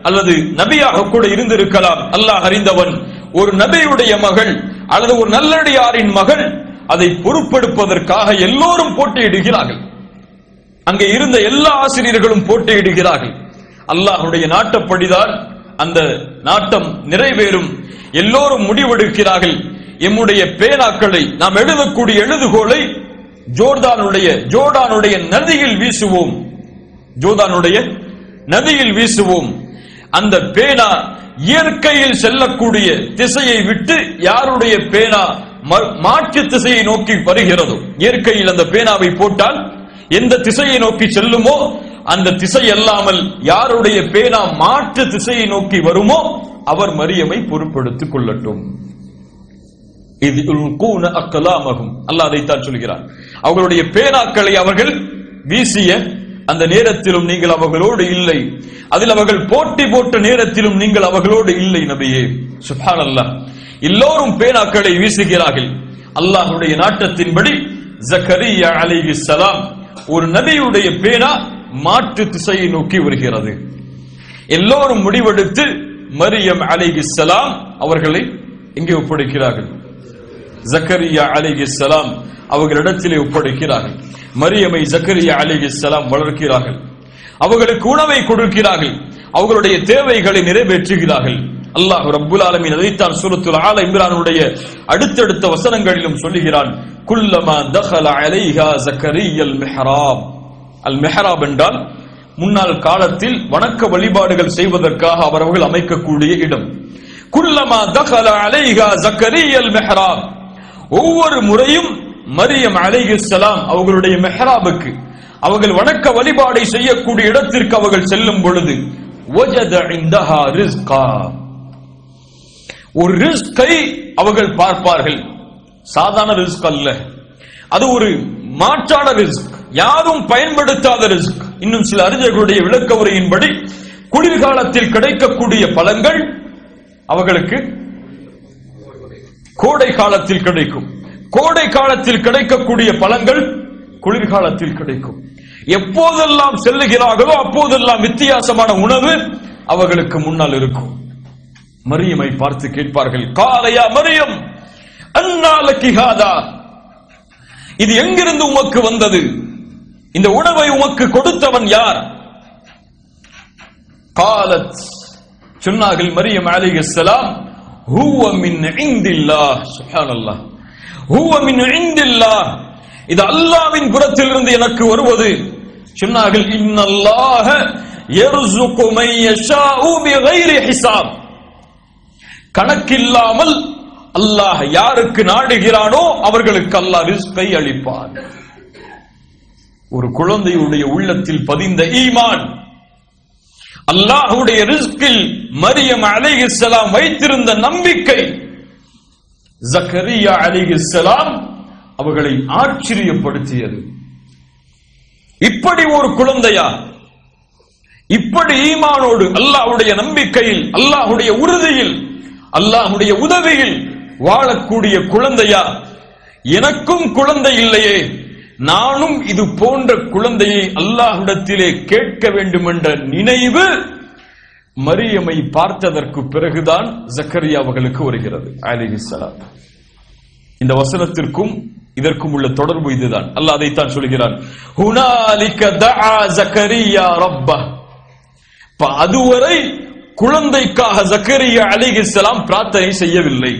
அல்லது நபியாக கூட இருந்திருக்கலாம், அல்லாஹ் அறிந்தவன். ஒரு நபியுடைய மகள் அல்லது ஒரு நல்லடியாரின் மகள், அதை பொறுப்பெடுப்பதற்காக எல்லோரும் போட்டியிடுகிறார்கள். அங்கே இருந்த எல்லா ஆசிரியர்களும் போட்டியிடுகிறார்கள். அல்லாஹ்வுடைய நாட்டப்படிதான் அந்த நாட்டம் நிறைவேறும். எல்லோரும் முடிவெடுக்கிறார்கள், எம்முடைய பேனாக்களை, நாம் எழுதக்கூடிய எழுதுகோலை ஜோர்தானுடைய ஜோர்டானுடைய நதியில் வீசுவோம், ஜோர்தானுடைய நதியில் வீசுவோம். அந்த பேனா இயற்கையில் செல்லக்கூடிய திசையை விட்டு யாருடைய பேனா மாற்று திசையை நோக்கி வருகிறதோ, இயற்கையில் அந்த பேனாவை போட்டால் எந்த திசையை நோக்கி செல்லுமோ அந்த திசை அல்லாமல் யாருடைய பேனா மாற்று திசையை நோக்கி வருமோ அவர் மரியமை பொறுப்பெடுத்துக் கொள்ளட்டும். அல்லாஹ் அதைத்தான் சொல்கிறார். அவர்களுடைய பேனாக்களை அவர்கள் வீசிய அந்த நேரத்திலும் நீங்கள் அவர்களோடு இல்லை, அதில் அவர்கள் போட்டி போட்ட நேரத்திலும் நீங்கள் அவர்களோடு இல்லை நபியே. சுப்ஹானல்லாஹ். எல்லோரும் பேனாக்களை வீசுகிறார்கள். அல்லாஹ்வுடைய நாட்டத்தின்படி ஜக்கரியா அலைஹிஸ்ஸலாம் ஒரு நபியுடைய பேனா மாற்று திசையை நோக்கி வருகிறது. எல்லோரும் முடிவெடுத்து மரியம் அலைஹிஸ்ஸலாம் அவர்களை எங்கே ஒப்படைக்கிறார்கள்? ஜக்கரியா அலைஹிஸ்ஸலாம் அவர்களிடத்திலே ஒப்படைக்கிறார்கள். மரியமை ஜக்கரியா அலைஹிஸ்ஸலாம் வளர்க்கிறார்கள். அவர்களுக்கு உணவை கொடுக்கிறார்கள். அவர்களுடைய தேவைகளை நிறைவேற்றுகிறார்கள். அல்லாஹ் ரப்புல் ஆலமீன் அதைத்தான் சூரத்துல் ஆல இம்ரானுடைய அடுத்தடுத்த வசனங்களிலும் சொல்லுகிறான். குல்லமா தഖல அலைஹா ஜக்கரியால் மிஹ்ராப். அல் மிஹ்ராப் என்றால் முன்னாள் காலத்தில் வணக்க வழிபாடுகள் செய்வதற்காக அவர்கள் அமைக்கக்கூடிய இடம். குல்லமா தഖல அலைஹா ஜக்கரியால் மிஹ்ராப். ஒவ்வொரு முறையும் மரியம் அலைஹிஸ்ஸலாம் அவர்களுடைய மிஹ்ராபுக்கு, அவர்கள் வணக்க வழிபாடை செய்யக்கூடிய இடத்திற்கு அவர்கள் செல்லும் பொழுது வஜத இந்தஹா ரிஸ்கா, ஒரு ரிஸ்கை அவர்கள் பார்ப்பார்கள். சாதாரண ரிஸ்க் அல்ல, அது ஒரு மாற்றான ரிஸ்க், யாரும் பயன்படுத்தாத ரிஸ்க். இன்னும் சில அறிஞர்களுடைய விளக்க உரையின்படி குளிர்காலத்தில் கிடைக்கக்கூடிய பழங்கள் அவர்களுக்கு கோடை காலத்தில் கிடைக்கும், கோடை காலத்தில் கிடைக்கக்கூடிய பழங்கள் குளிர்காலத்தில் கிடைக்கும். எப்போதெல்லாம் செல்லுகிறார்களோ அப்போதெல்லாம் வித்தியாசமான உணவு அவர்களுக்கு முன்னால் இருக்கும். மரியமை பார்த்து கேட்பார்கள், காலையா மரியம் அன்னாலகி ஹாதா, இது எங்கிருந்து உமக்கு வந்தது? இந்த உணவை உமக்கு கொடுத்தவன் யார்? காலத், சொன்னார்கள் மரியம் அலைஹிஸ்ஸலாம், ஹுவ மின் இந்தில்லாஹ். சுப்ஹானல்லாஹ். ஹுவ மின் இந்தில்லாஹ், இது அல்லாஹ்வின் புறத்திலிருந்து எனக்கு வருவது. சொன்னார்கள், இன்னல்லாஹ யர்ஸுகு மன் யஷாஉ பிகைரி ஹிசாப், கணக்கில்லாமல் அல்லாஹ் யாருக்கு நாடுகிறானோ அவர்களுக்கு அல்லாஹ் ரிஸ்கை அளிப்பான். ஒரு குழந்தையுடைய உள்ளத்தில் பதிந்த ஈமான், அல்லாஹ்வுடைய ரிஸ்கில் மரியம் அலைஹிஸ்ஸலாம் வைத்திருந்த நம்பிக்கை, ஜக்கரியா அலைஹிஸ்ஸலாம் அவர்களை ஆச்சரியப்படுத்தியது. இப்படி ஒரு குழந்தையா, இப்படி ஈமானோடு அல்லாஹ்வுடைய நம்பிக்கையில், அல்லாஹ்வுடைய உறுதியில், அல்லாஹ்வுடைய உதவியில் வாழக்கூடிய குழந்தையா? எனக்கும் குழந்தை இல்லையே, நானும் இது போன்ற குழந்தையை அல்லாஹ்விடத்திலே கேட்க வேண்டும் என்ற நினைவு மரியமை பார்த்ததற்கு பிறகுதான் ஜக்கரியா அவர்களுக்கு வருகிறது அலைஹிஸ்ஸலாம். இந்த வசனத்திற்கும் இதற்கும் உள்ள தொடர்பு இதுதான். அல்லாஹ் அதைத்தான் சொல்கிறான், ஹுனாலிக தஆ ஜக்கரியா ரப்பஹ். அதுவரை குழந்தைக்காக ஜக்கரியா அலைஹிஸ்ஸலாம் பிரார்த்தனை செய்யவில்லை.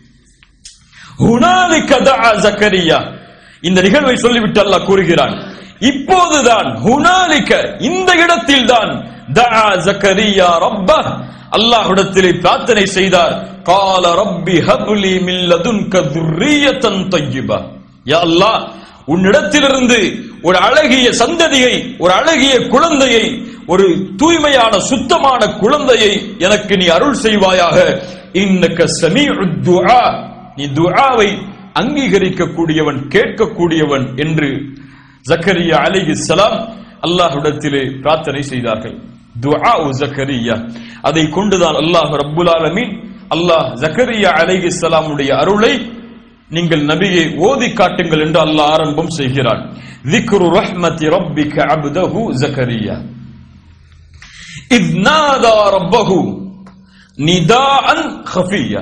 ஹுனாலிக தஆ ஜக்கரியா, இந்த நிகழ்வை சொல்லிவிட்டு அல்லாஹ் கூறுகிறான், இப்போதுதான் ஹுனாலிக, இந்த இடத்தில் தான் தஆ ஜக்கரியா ரப்பஹ், அல்லாஹ்விடத்திலே பிரார்த்தனை செய்தார். கால ரப்பி ஹப்லி மின் லதுன்க துர்ரியத்தன் தய்யிபா. யா அல்லாஹ், உன்னிடத்திலிருந்து ஒரு அழகிய சந்ததியை, ஒரு அழகிய குழந்தையை, ஒரு தூய்மையான சுத்தமான குழந்தையை எனக்கு நீ அருள் செய்வாயாக. இன்னக ஸமீஉத் துஆ, நீ துஆவை அங்கீகரிக்கக்கூடியவன், கேட்கக்கூடியவன் என்று ஜக்கரியா அலைஹிஸ்ஸலாம் அல்லாஹ்விடத்திலே பிரார்த்தனை செய்தார்கள். துஆ ஜக்கரியா, அதை கொண்டுதான் அல்லாஹ் ரப்புல் ஆலமீன், அல்லாஹ் ஜக்கரியா அலைஹிஸ்ஸலாமுடைய அருளை நீங்கள் நபியை ஓதி காட்டுங்கள் என்று அல்லாஹ் ஆரம்பம் செய்கிறான். ذِكْرُ رَحْمَةِ رَبِّكَ عَبْدَهُ زَكَرِيَّا. இத் நாதா ரப்பஹு நிதாஅன் கஃபியா.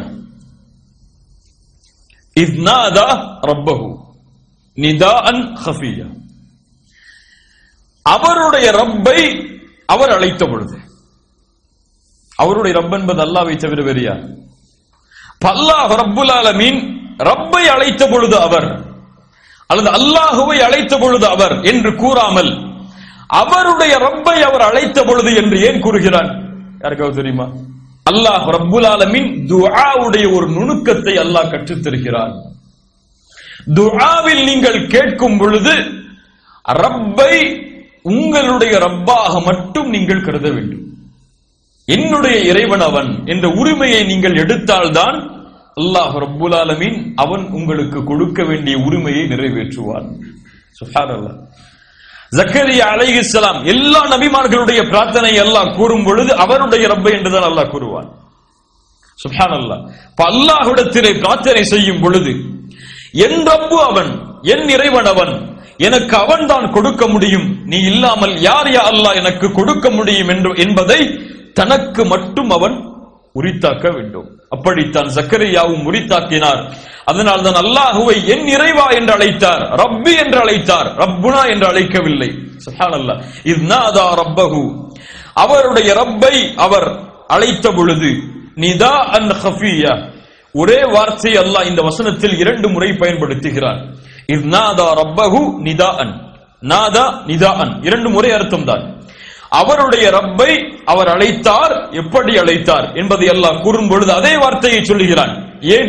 இத் நாதா ரப்பஹு நிதாஅன் கஃபியா. அவருடைய ரப்பை அவர் அழைத்த பொழுது, அவருடைய ரப் என்பது அல்லாஹ்வை தவிர வேறு யார்? அல்லாஹ் ரப்புல் ஆலமீன் ரப்பை அழைத்த பொழுது அவர், அல்லது அல்லாஹுவை அழைத்த பொழுது அவர் என்று கூறாமல் அவருடைய ரப்பை அவர் அழைத்த பொழுது என்று ஏன் கூறுகிறான்? யாருக்காவது தெரியுமா? அல்லாஹ் ரப்புல் ஆலமீன் துஆவுடைய ஒரு நுணுக்கத்தை அல்லாஹ் கற்றுத் தருகிறான். துஆவில் நீங்கள் கேட்கும் பொழுது ரப்பை உங்களுடைய ரப்பாக மட்டும் நீங்கள் கருத வேண்டும். என்னுடைய இறைவன் அவன் என்ற உரிமையை நீங்கள் எடுத்தால்தான் அல்லாஹ் ரப்புல் ஆலமீன் அவன் உங்களுக்கு கொடுக்க வேண்டிய உரிமையை நிறைவேற்றுவான். சுப்ஹானல்லாஹ். ஜக்கரியா அலைஹிஸ்ஸலாம் எல்லா நபிமார்களுடைய பிரார்த்தனை அல்லாஹ் கூறும் பொழுது அவருடைய ரப்பை என்றுதான் அல்லாஹ் கூறுவான். சுப்ஹானல்லாஹ். அல்லாஹ்விடத்திலே பிரார்த்தனை செய்யும் பொழுது என் ரப்பு அவன், என் இறைவன் அவன், எனக்கு அவன் தான் கொடுக்க முடியும், நீ இல்லாமல் யார் யா அல்லாஹ் எனக்கு கொடுக்க முடியும் என்று என்பதை தனக்கு மட்டும் அவன் உரித்தாக்க வேண்டும். அப்படித்தான் ஜக்கரியாவும் உரித்தாக்கினார். அதனால் தான் அல்லாஹுவை என் இறைவா என்று அழைத்தார், ரப்பி என்று அழைத்தார், ரப்புனா என்று அழைக்கவில்லை. சுப்ஹானல்லாஹ். இத் நாதா ரப்பஹு, அவருடைய ரப்பை அவர் அழைத்த பொழுது நிதாஅன் கஃபியா. ஒரே வார்த்தை அல்லாஹ் இந்த வசனத்தில் இரண்டு முறை பயன்படுத்துகிறார். இத் நாதா ரப்பஹு நிதாஅன், நாதா நிதாஅன் இரண்டு முறை அர்த்தம் தான். அவருடைய ரப்பை அவர் அழைத்தார், எப்படி அழைத்தார் என்பதை அல்லாஹ் கூறும் பொழுது அதே வார்த்தையை சொல்லுகிறான். ஏன்?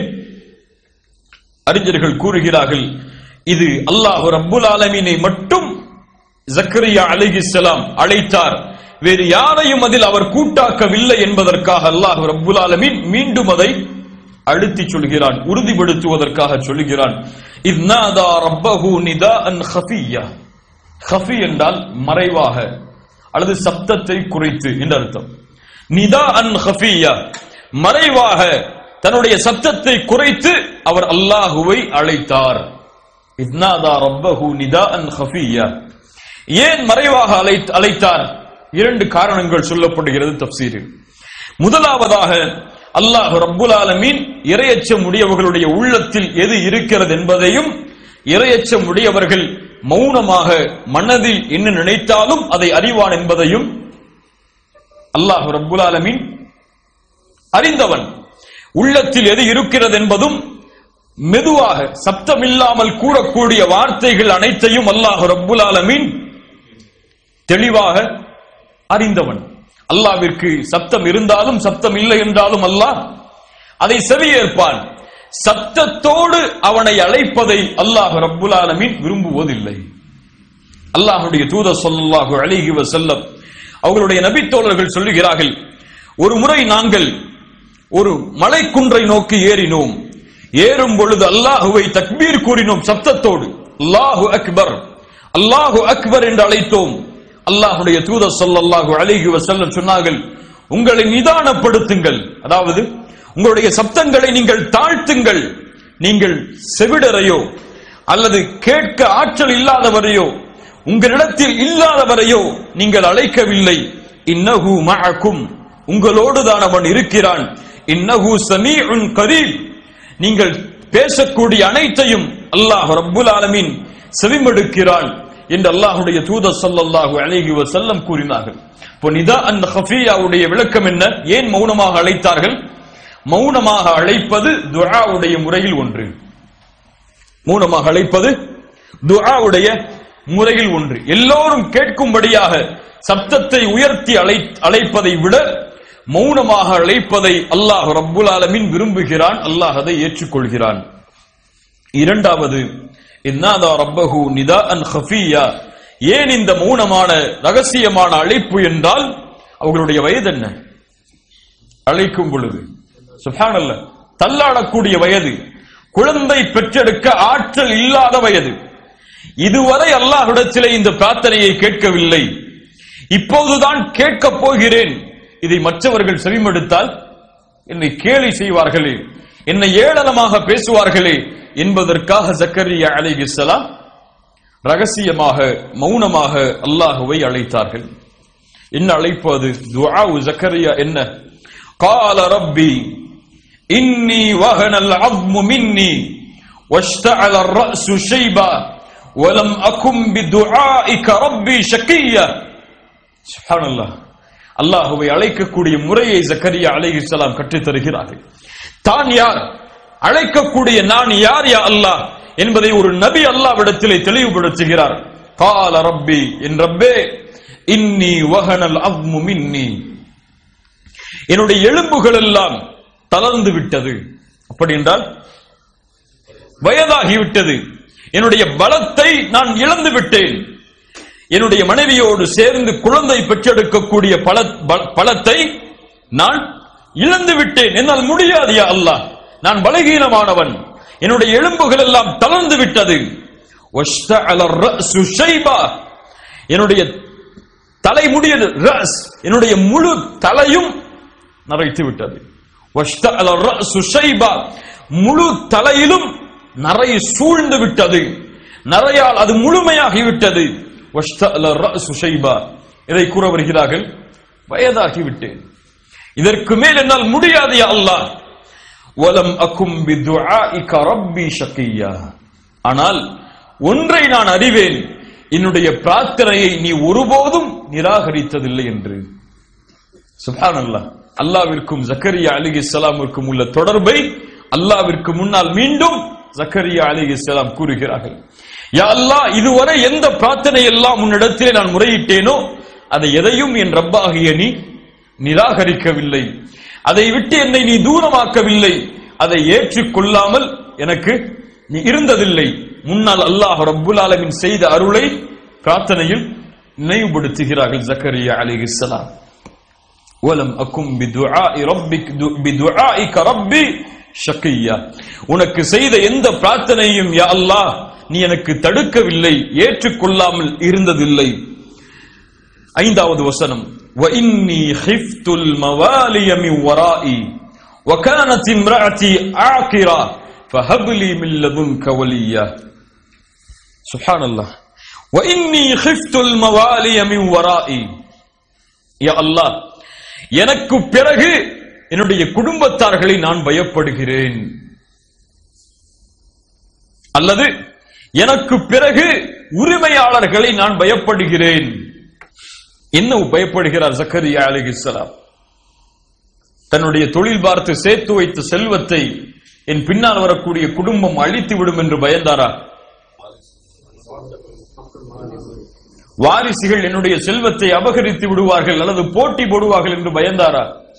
அறிஞர்கள் கூறுகிறார்கள், இது அல்லாஹ் ரப்புல் ஆலமீனை மட்டும் ஜக்கரியா அலைஹிஸ்ஸலாம் அழைத்தார், வேறு யாரையும் அதில் அவர் கூட்டாக்கவில்லை என்பதற்காக அல்லாஹ் ரப்புல் ஆலமீன் மீண்டும் அதை அழுத்தி சொல்கிறான், உறுதிப்படுத்துவதற்காக சொல்கிறான். இத் நாதா ரப்பஹு நிதாஅன் கஃபியா. கஃபி என்றால் மறைவாக அல்லது சப்தத்தை குறைத்து என்று அர்த்தம். நிதாஅன் கஃபியா, மறைவாக தன்னுடைய சப்தத்தை குறைத்து அவர் அல்லாஹுவை அழைத்தார். இத் நாதா ரப்பஹு நிதாஅன் கஃபியா. ஏன் மறைவாக அழைத்தார்? இரண்டு காரணங்கள் சொல்லப்படுகிறது தஃப்சீரில். முதலாவதாக அல்லாஹ் ரப்புல் ஆலமீன் இறையச்சம் உடையவர்களுடைய உள்ளத்தில் எது இருக்கிறது என்பதையும், இறையச்சம் உடையவர்கள் மௌனமாக மனதில் என்ன நினைத்தாலும் அதை அறிவான் என்பதையும் அல்லாஹ் ரப்புல் ஆலமீன் அறிந்தவன். உள்ளத்தில் எது இருக்கிறது என்பதும் மெதுவாக சப்தமில்லாமல் கூறக்கூடிய வார்த்தைகள் அனைத்தையும் அல்லாஹ் ரப்புல் ஆலமீன் தெளிவாக அறிந்தவன். அல்லாஹ்விற்கு சப்தம் இருந்தாலும் சப்தம் இல்லை என்றாலும் அல்லாஹ் அதை செவியேற்பான். சப்தத்தோடு அவனை அழைப்பதை அல்லாஹ் ரப்புல் ஆலமீன் விரும்புவதில்லை. அல்லாஹ்வுடைய தூதர் ஸல்லல்லாஹு அலைஹி வஸல்லம் அவர்களுடைய நபித்தோழர்கள் சொல்லுகிறார்கள், ஒரு முறை நாங்கள் ஒரு மலைக்குன்றை நோக்கி ஏறினோம். ஏறும் பொழுது அல்லாஹுவை தக்பீர் கூறினோம் சப்தத்தோடு. அல்லாஹு அக்பர், அல்லாஹு அக்பர் என்று அழைத்தோம். அல்லாஹ்வுடைய தூதர் ஸல்லல்லாஹு அலைஹி வஸல்லம் சொன்னார்கள், உங்களை நிதானப்படுத்துங்கள், அதாவது உங்களுடைய சப்தங்களை நீங்கள் தாழ்த்துங்கள். நீங்கள் செவிடரையோ அல்லது கேட்க ஆற்றல் இல்லாதவரையோ உங்களிடத்தில் இல்லாதவரையோ நீங்கள் அழைக்கவில்லை. இன்னஹு மஅக்கும், உங்களோடு தான் அவன் இருக்கிறான். இன்னஹு ஸமீஉன் கரீப், நீங்கள் பேசக்கூடிய அனைத்தையும் அல்லாஹ் ரப்புல் ஆலமீன் செவிமடுக்கிறான் என்று அல்லாஹ்வுடைய தூதர் ஸல்லல்லாஹு அலைஹி வஸல்லம் கூறினார்கள். இப்போ நிதாஅன் கஃபியாவுடைய விளக்கம் என்ன? ஏன் மௌனமாக அழைத்தார்கள்? மௌனமாக அழைப்பது துஆவுடைய முறையில் ஒன்று. மௌனமாக அழைப்பது துஆவுடைய முறையில் ஒன்று. எல்லோரும் கேட்கும்படியாக சப்தத்தை உயர்த்தி அழை அழைப்பதை விட மௌனமாக அழைப்பதை அல்லாஹ் ரப்புல் ஆலமீன் விரும்புகிறான். அல்லாஹ் அதை ஏற்றுக்கொள்கிறான். இரண்டாவது, இன்னாதா ரப்பஹு நிதாஅன் கஃபியா. ஏன் இந்த மௌனமான ரகசியமான அழைப்பு என்றால், அவர்களுடைய வயது என்ன? அழைக்கும் பொழுது சுப்ஹானல்லாஹ், தள்ளாடக்கூடிய வயது, குழந்தை பெற்றெடுக்க ஆற்றல் இல்லாத வயது. இதுவரை அல்லாஹ்விடத்திலே இந்த பிரார்த்தனையை கேட்கவில்லை, இப்போதுதான் கேட்கப் போகிறேன். இதை மற்றவர்கள் செவிமடுத்தால் என்னை கேலி செய்வார்களே, என்னை ஏளனமாக பேசுவார்களே என்பதற்காக ஜக்கரியா அலைஹிஸ்ஸலாம் ரகசியமாக மௌனமாக அல்லாஹுவை அழைத்தார்கள். என்ன அழைப்பு அது? துஆ ஜக்கரியா என்ன? قال ربي إني وهن العظم مني واشتعل الرأس شيبا ولم أكن بدعائك ربي شقيا. சுப்ஹான் அல்லாஹ். அல்லாஹ்வை அழைக்கக்கூடிய முறையை ஜக்கரியா அலைஹிஸ்ஸலாம் கற்றுத் தருகிறார்கள். தான் யார், அழைக்கக்கூடிய நான் யார் யா அல்லாஹ் என்பதை ஒரு நபி அல்லாஹ்விடத்திலே தெளிவுபடுத்துகிறார். قال ربي என் ரப்பே இன்னி வஹனல் அஸ்மு மின்னி, என்னுடைய எலும்புகள் எல்லாம் தளர்ந்து விட்டது. அப்படி என்றால் வயதாகிவிட்டது, என்னுடைய பலத்தை நான் இழந்து விட்டேன். என்னுடைய மனைவியோடு சேர்ந்து குழந்தை பெற்றெடுக்கக்கூடிய பலத்தை நான் இழந்து விட்டேன். என்னால் முடியாது யா அல்லாஹ், நான் பலகீனமானவன், என்னுடைய எலும்புகள் எல்லாம் தளர்ந்து விட்டது. என்னுடைய தலைமுடிய ரஸ், என்னுடைய முழு தலையும் நரைத்து விட்டது. முழு தலையிலும் நரை சூழ்ந்து விட்டது, நரையால் அது முழுமையாகிவிட்டது. இதை கூற வருகிறார்கள், வயதாகிவிட்டேன், இதற்கு மேல் என்னால் முடியாது யா அல்லாஹ். வலம் அகும் பிதுஆஇக ரப்பி ஷகியா, ஆனால் ஒன்றை நான் அறிவேன், என்னுடைய பிரார்த்தனையை நீ ஒருபோதும் நிராகரித்ததில்லை என்று. சுப்ஹானல்லாஹ். அல்லாஹ்விற்கும் ஜக்கரியா அலைஹிஸ்ஸலாமுக்கும் உள்ள தொடர்பை அல்லாஹ்விற்கு முன்னால் மீண்டும் ஜக்கரியா அலைஹிஸ்ஸலாம் கூறுகிறார்கள். யா அல்லாஹ், இதுவரை எந்த பிரார்த்தனை எல்லாம் உன்னிடத்திலே நான் முறையிட்டேனோ அதை எதையும் என் ரப்பாகிய நீ நிராகரிக்கவில்லை, அதை விட்டு என்னை நீ தூரமாக்கவில்லை, அதை ஏற்றுக்கொள்ளாமல் எனக்கு நீ இருந்ததில்லை. முன்னால் அல்லாஹ் ரப்புல் ஆலமீன் செய்த அருளை பிரார்த்தனையில் நினைவுபடுத்துகிறார்கள் ஜக்கரியா அலைஹிஸ்ஸலாம். வலம் அகும் பிதுஆஇ ரப்பிக் பிதுஆஇக ரப்பி ஷகியா, உனக்கு செய்த எந்த பிரார்த்தனையும் யா அல்லாஹ் நீ எனக்கு தடுக்கவில்லை, ஏற்றுக்கொள்ளாமல் இருந்ததில்லை. ஐந்தாவது வசனம், வ இன்னி ஹிஃப்துல் மவாலிய மின் வராஇ வ கானத் இம்ரஅதி ஆகிரா ஃபஹப் லி மின் லதுன்க வலியா. சுப்ஹானல்லாஹ். வ இன்னி ஹிஃப்துல் மவாலிய மின் வராஇ, யா அல்லாஹ், எனக்கு பிறகு என்னுடைய குடும்பத்தார்களை நான் பயப்படுகிறேன், அல்லது எனக்கு பிறகு உரிமையாளர்களை நான் பயப்படுகிறேன். என்ன பயப்படுகிறார் ஜக்கரியா அலைஹிஸ்ஸலாம்? தன்னுடைய தொழில் பார்த்து சேர்த்து வைத்த செல்வத்தை என் பின்னால் வரக்கூடிய குடும்பம் அழித்து விடும் என்று பயந்தாரா? வாரிசுகள் என்னுடைய செல்வத்தை அபகரித்து விடுவார்கள் அல்லது போட்டி போடுவார்கள் என்று பயந்தாரா?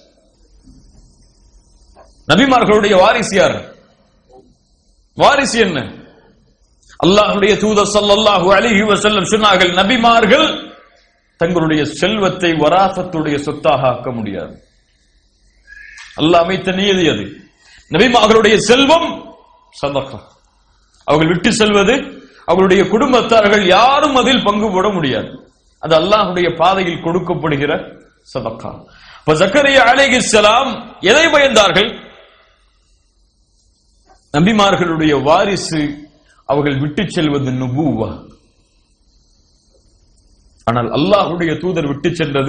நபிமார்களுடைய வாரிசு யார்? வாரிசு என்ன? அல்லாஹ்வுடைய தூதர் ஸல்லல்லாஹு அலைஹி வஸல்லம் சொன்னார்கள், நபிமார்கள் தங்களுடைய செல்வத்தை வராசத்துடைய சொத்தாக ஆக்க முடியாது. அல்லாஹ் அமைத்த நியதி அது. நபிமார்களுடைய செல்வம் சதகா, அவர்கள் விட்டு செல்வது, அவர்களுடைய குடும்பத்தார்கள் யாரும் அதில் பங்கு போட முடியாது. அது அல்லாஹ்வுடைய பாதையில் கொடுக்கப்படுகிற சதகா. இப்ப ஜக்கரியா அலைஹிஸ்ஸலாம் எதை பயந்தார்கள்? நபிமார்களுடைய வாரிசு அவர்கள் விட்டு செல்வது நுபுவா. ஆனால் அல்லாஹ்வுடைய தூதர் விட்டு சென்றது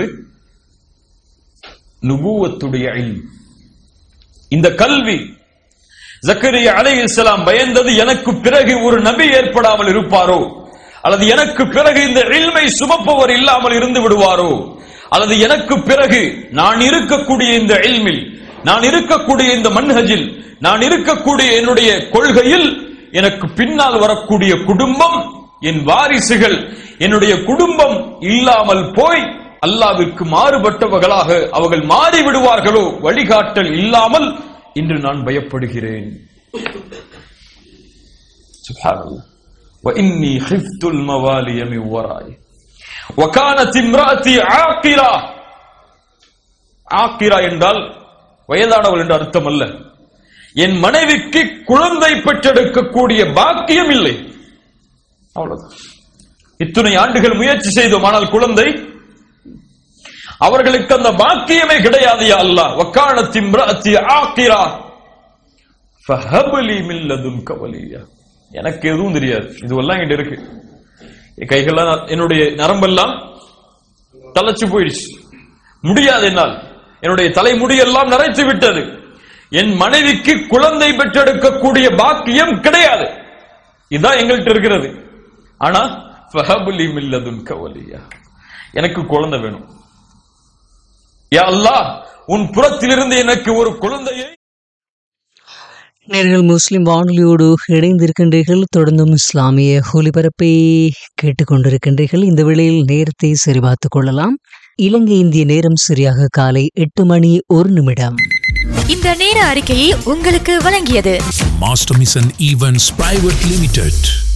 நுபுவத்துடைய இல்ம், இந்த கல்வி. ஜக்கரியா அலைஹிஸ்ஸலாம் பயந்தது, எனக்கு பிறகு ஒரு நபி ஏற்படாமல் இருப்பாரோ, அல்லது எனக்கு பிறகு இந்த இல்மை சுமப்பவர் இல்லாமல் இருந்து விடுவாரோ, அல்லது எனக்கு பிறகு நான் இருக்கக்கூடிய இந்த இல்மில், நான் இருக்கக்கூடிய இந்த மன்ஹஜில், நான் இருக்கக்கூடிய என்னுடைய கொள்கையில் எனக்கு பின்னால் வரக்கூடிய குடும்பம், என் வாரிசுகள், என்னுடைய குடும்பம் இல்லாமல் போய் அல்லாஹ்விற்கு மாறுபட்டவர்களாக அவர்கள் மாறி விடுவார்களோ, வழிகாட்டல் இல்லாமல் இன்று நான் பயப்படுகிறேன். சுப்ஹானல்லாஹ். வ இன்னி ஹிஃப்துல் மவாலிய மின் வராஇ வ கானத் இம்ராஅதி ஆகிரா. ஆகிரா என்றால் வயதானவள் என்று அர்த்தம் அல்ல. என் மனைவிக்கு குழந்தை பெற்றெடுக்கக்கூடிய பாக்கியம் இல்லை, அவ்வளவுதான். இத்தனை ஆண்டுகள் முயற்சி செய்தோம், ஆனால் குழந்தை அவர்களுக்கு அந்த பாக்கியமே கிடையாது. யா அல்லாஹ், வகானத் இம்ராஅதி ஆகிரா ஃபஹப் லி மின் லதுன்க வலியா. எனக்கு எதுவும் தெரியாது, இதுவெல்லாம் என்கிட்ட இருக்கு, கைகள்லாம் என்னுடைய நரம்பெல்லாம் தளச்சு போயிடுச்சு, முடியாது, என்னால் என்னுடைய தலைமுடியெல்லாம் நரைத்து விட்டது, என் மனைவிக்கு குழந்தை பெற்றெடுக்கக்கூடிய பாக்கியம் கிடையாது. இதுதான் எங்கள்கிட்ட இருக்கிறது. ஆனா எனக்கு குழந்தை வேணும், யா அல்லாஹ் உன் புறத்திலிருந்து எனக்கு ஒரு குழந்தையை. நேர்கள் முஸ்லிம் வானொலியோடு இணைந்திருக்கின்றீர்கள். தொடர்ந்தும் இஸ்லாமிய ஒலிபரப்பை கேட்டுக்கொண்டிருக்கின்றீர்கள். இந்த வேளையில் நேரத்தை சரிபார்த்துக் கொள்ளலாம். இலங்கை இந்திய நேரம் சரியாக காலை எட்டு மணி ஒரு நிமிடம். இந்த நேர அறிக்கையை உங்களுக்கு வழங்கியது master mission events private limited.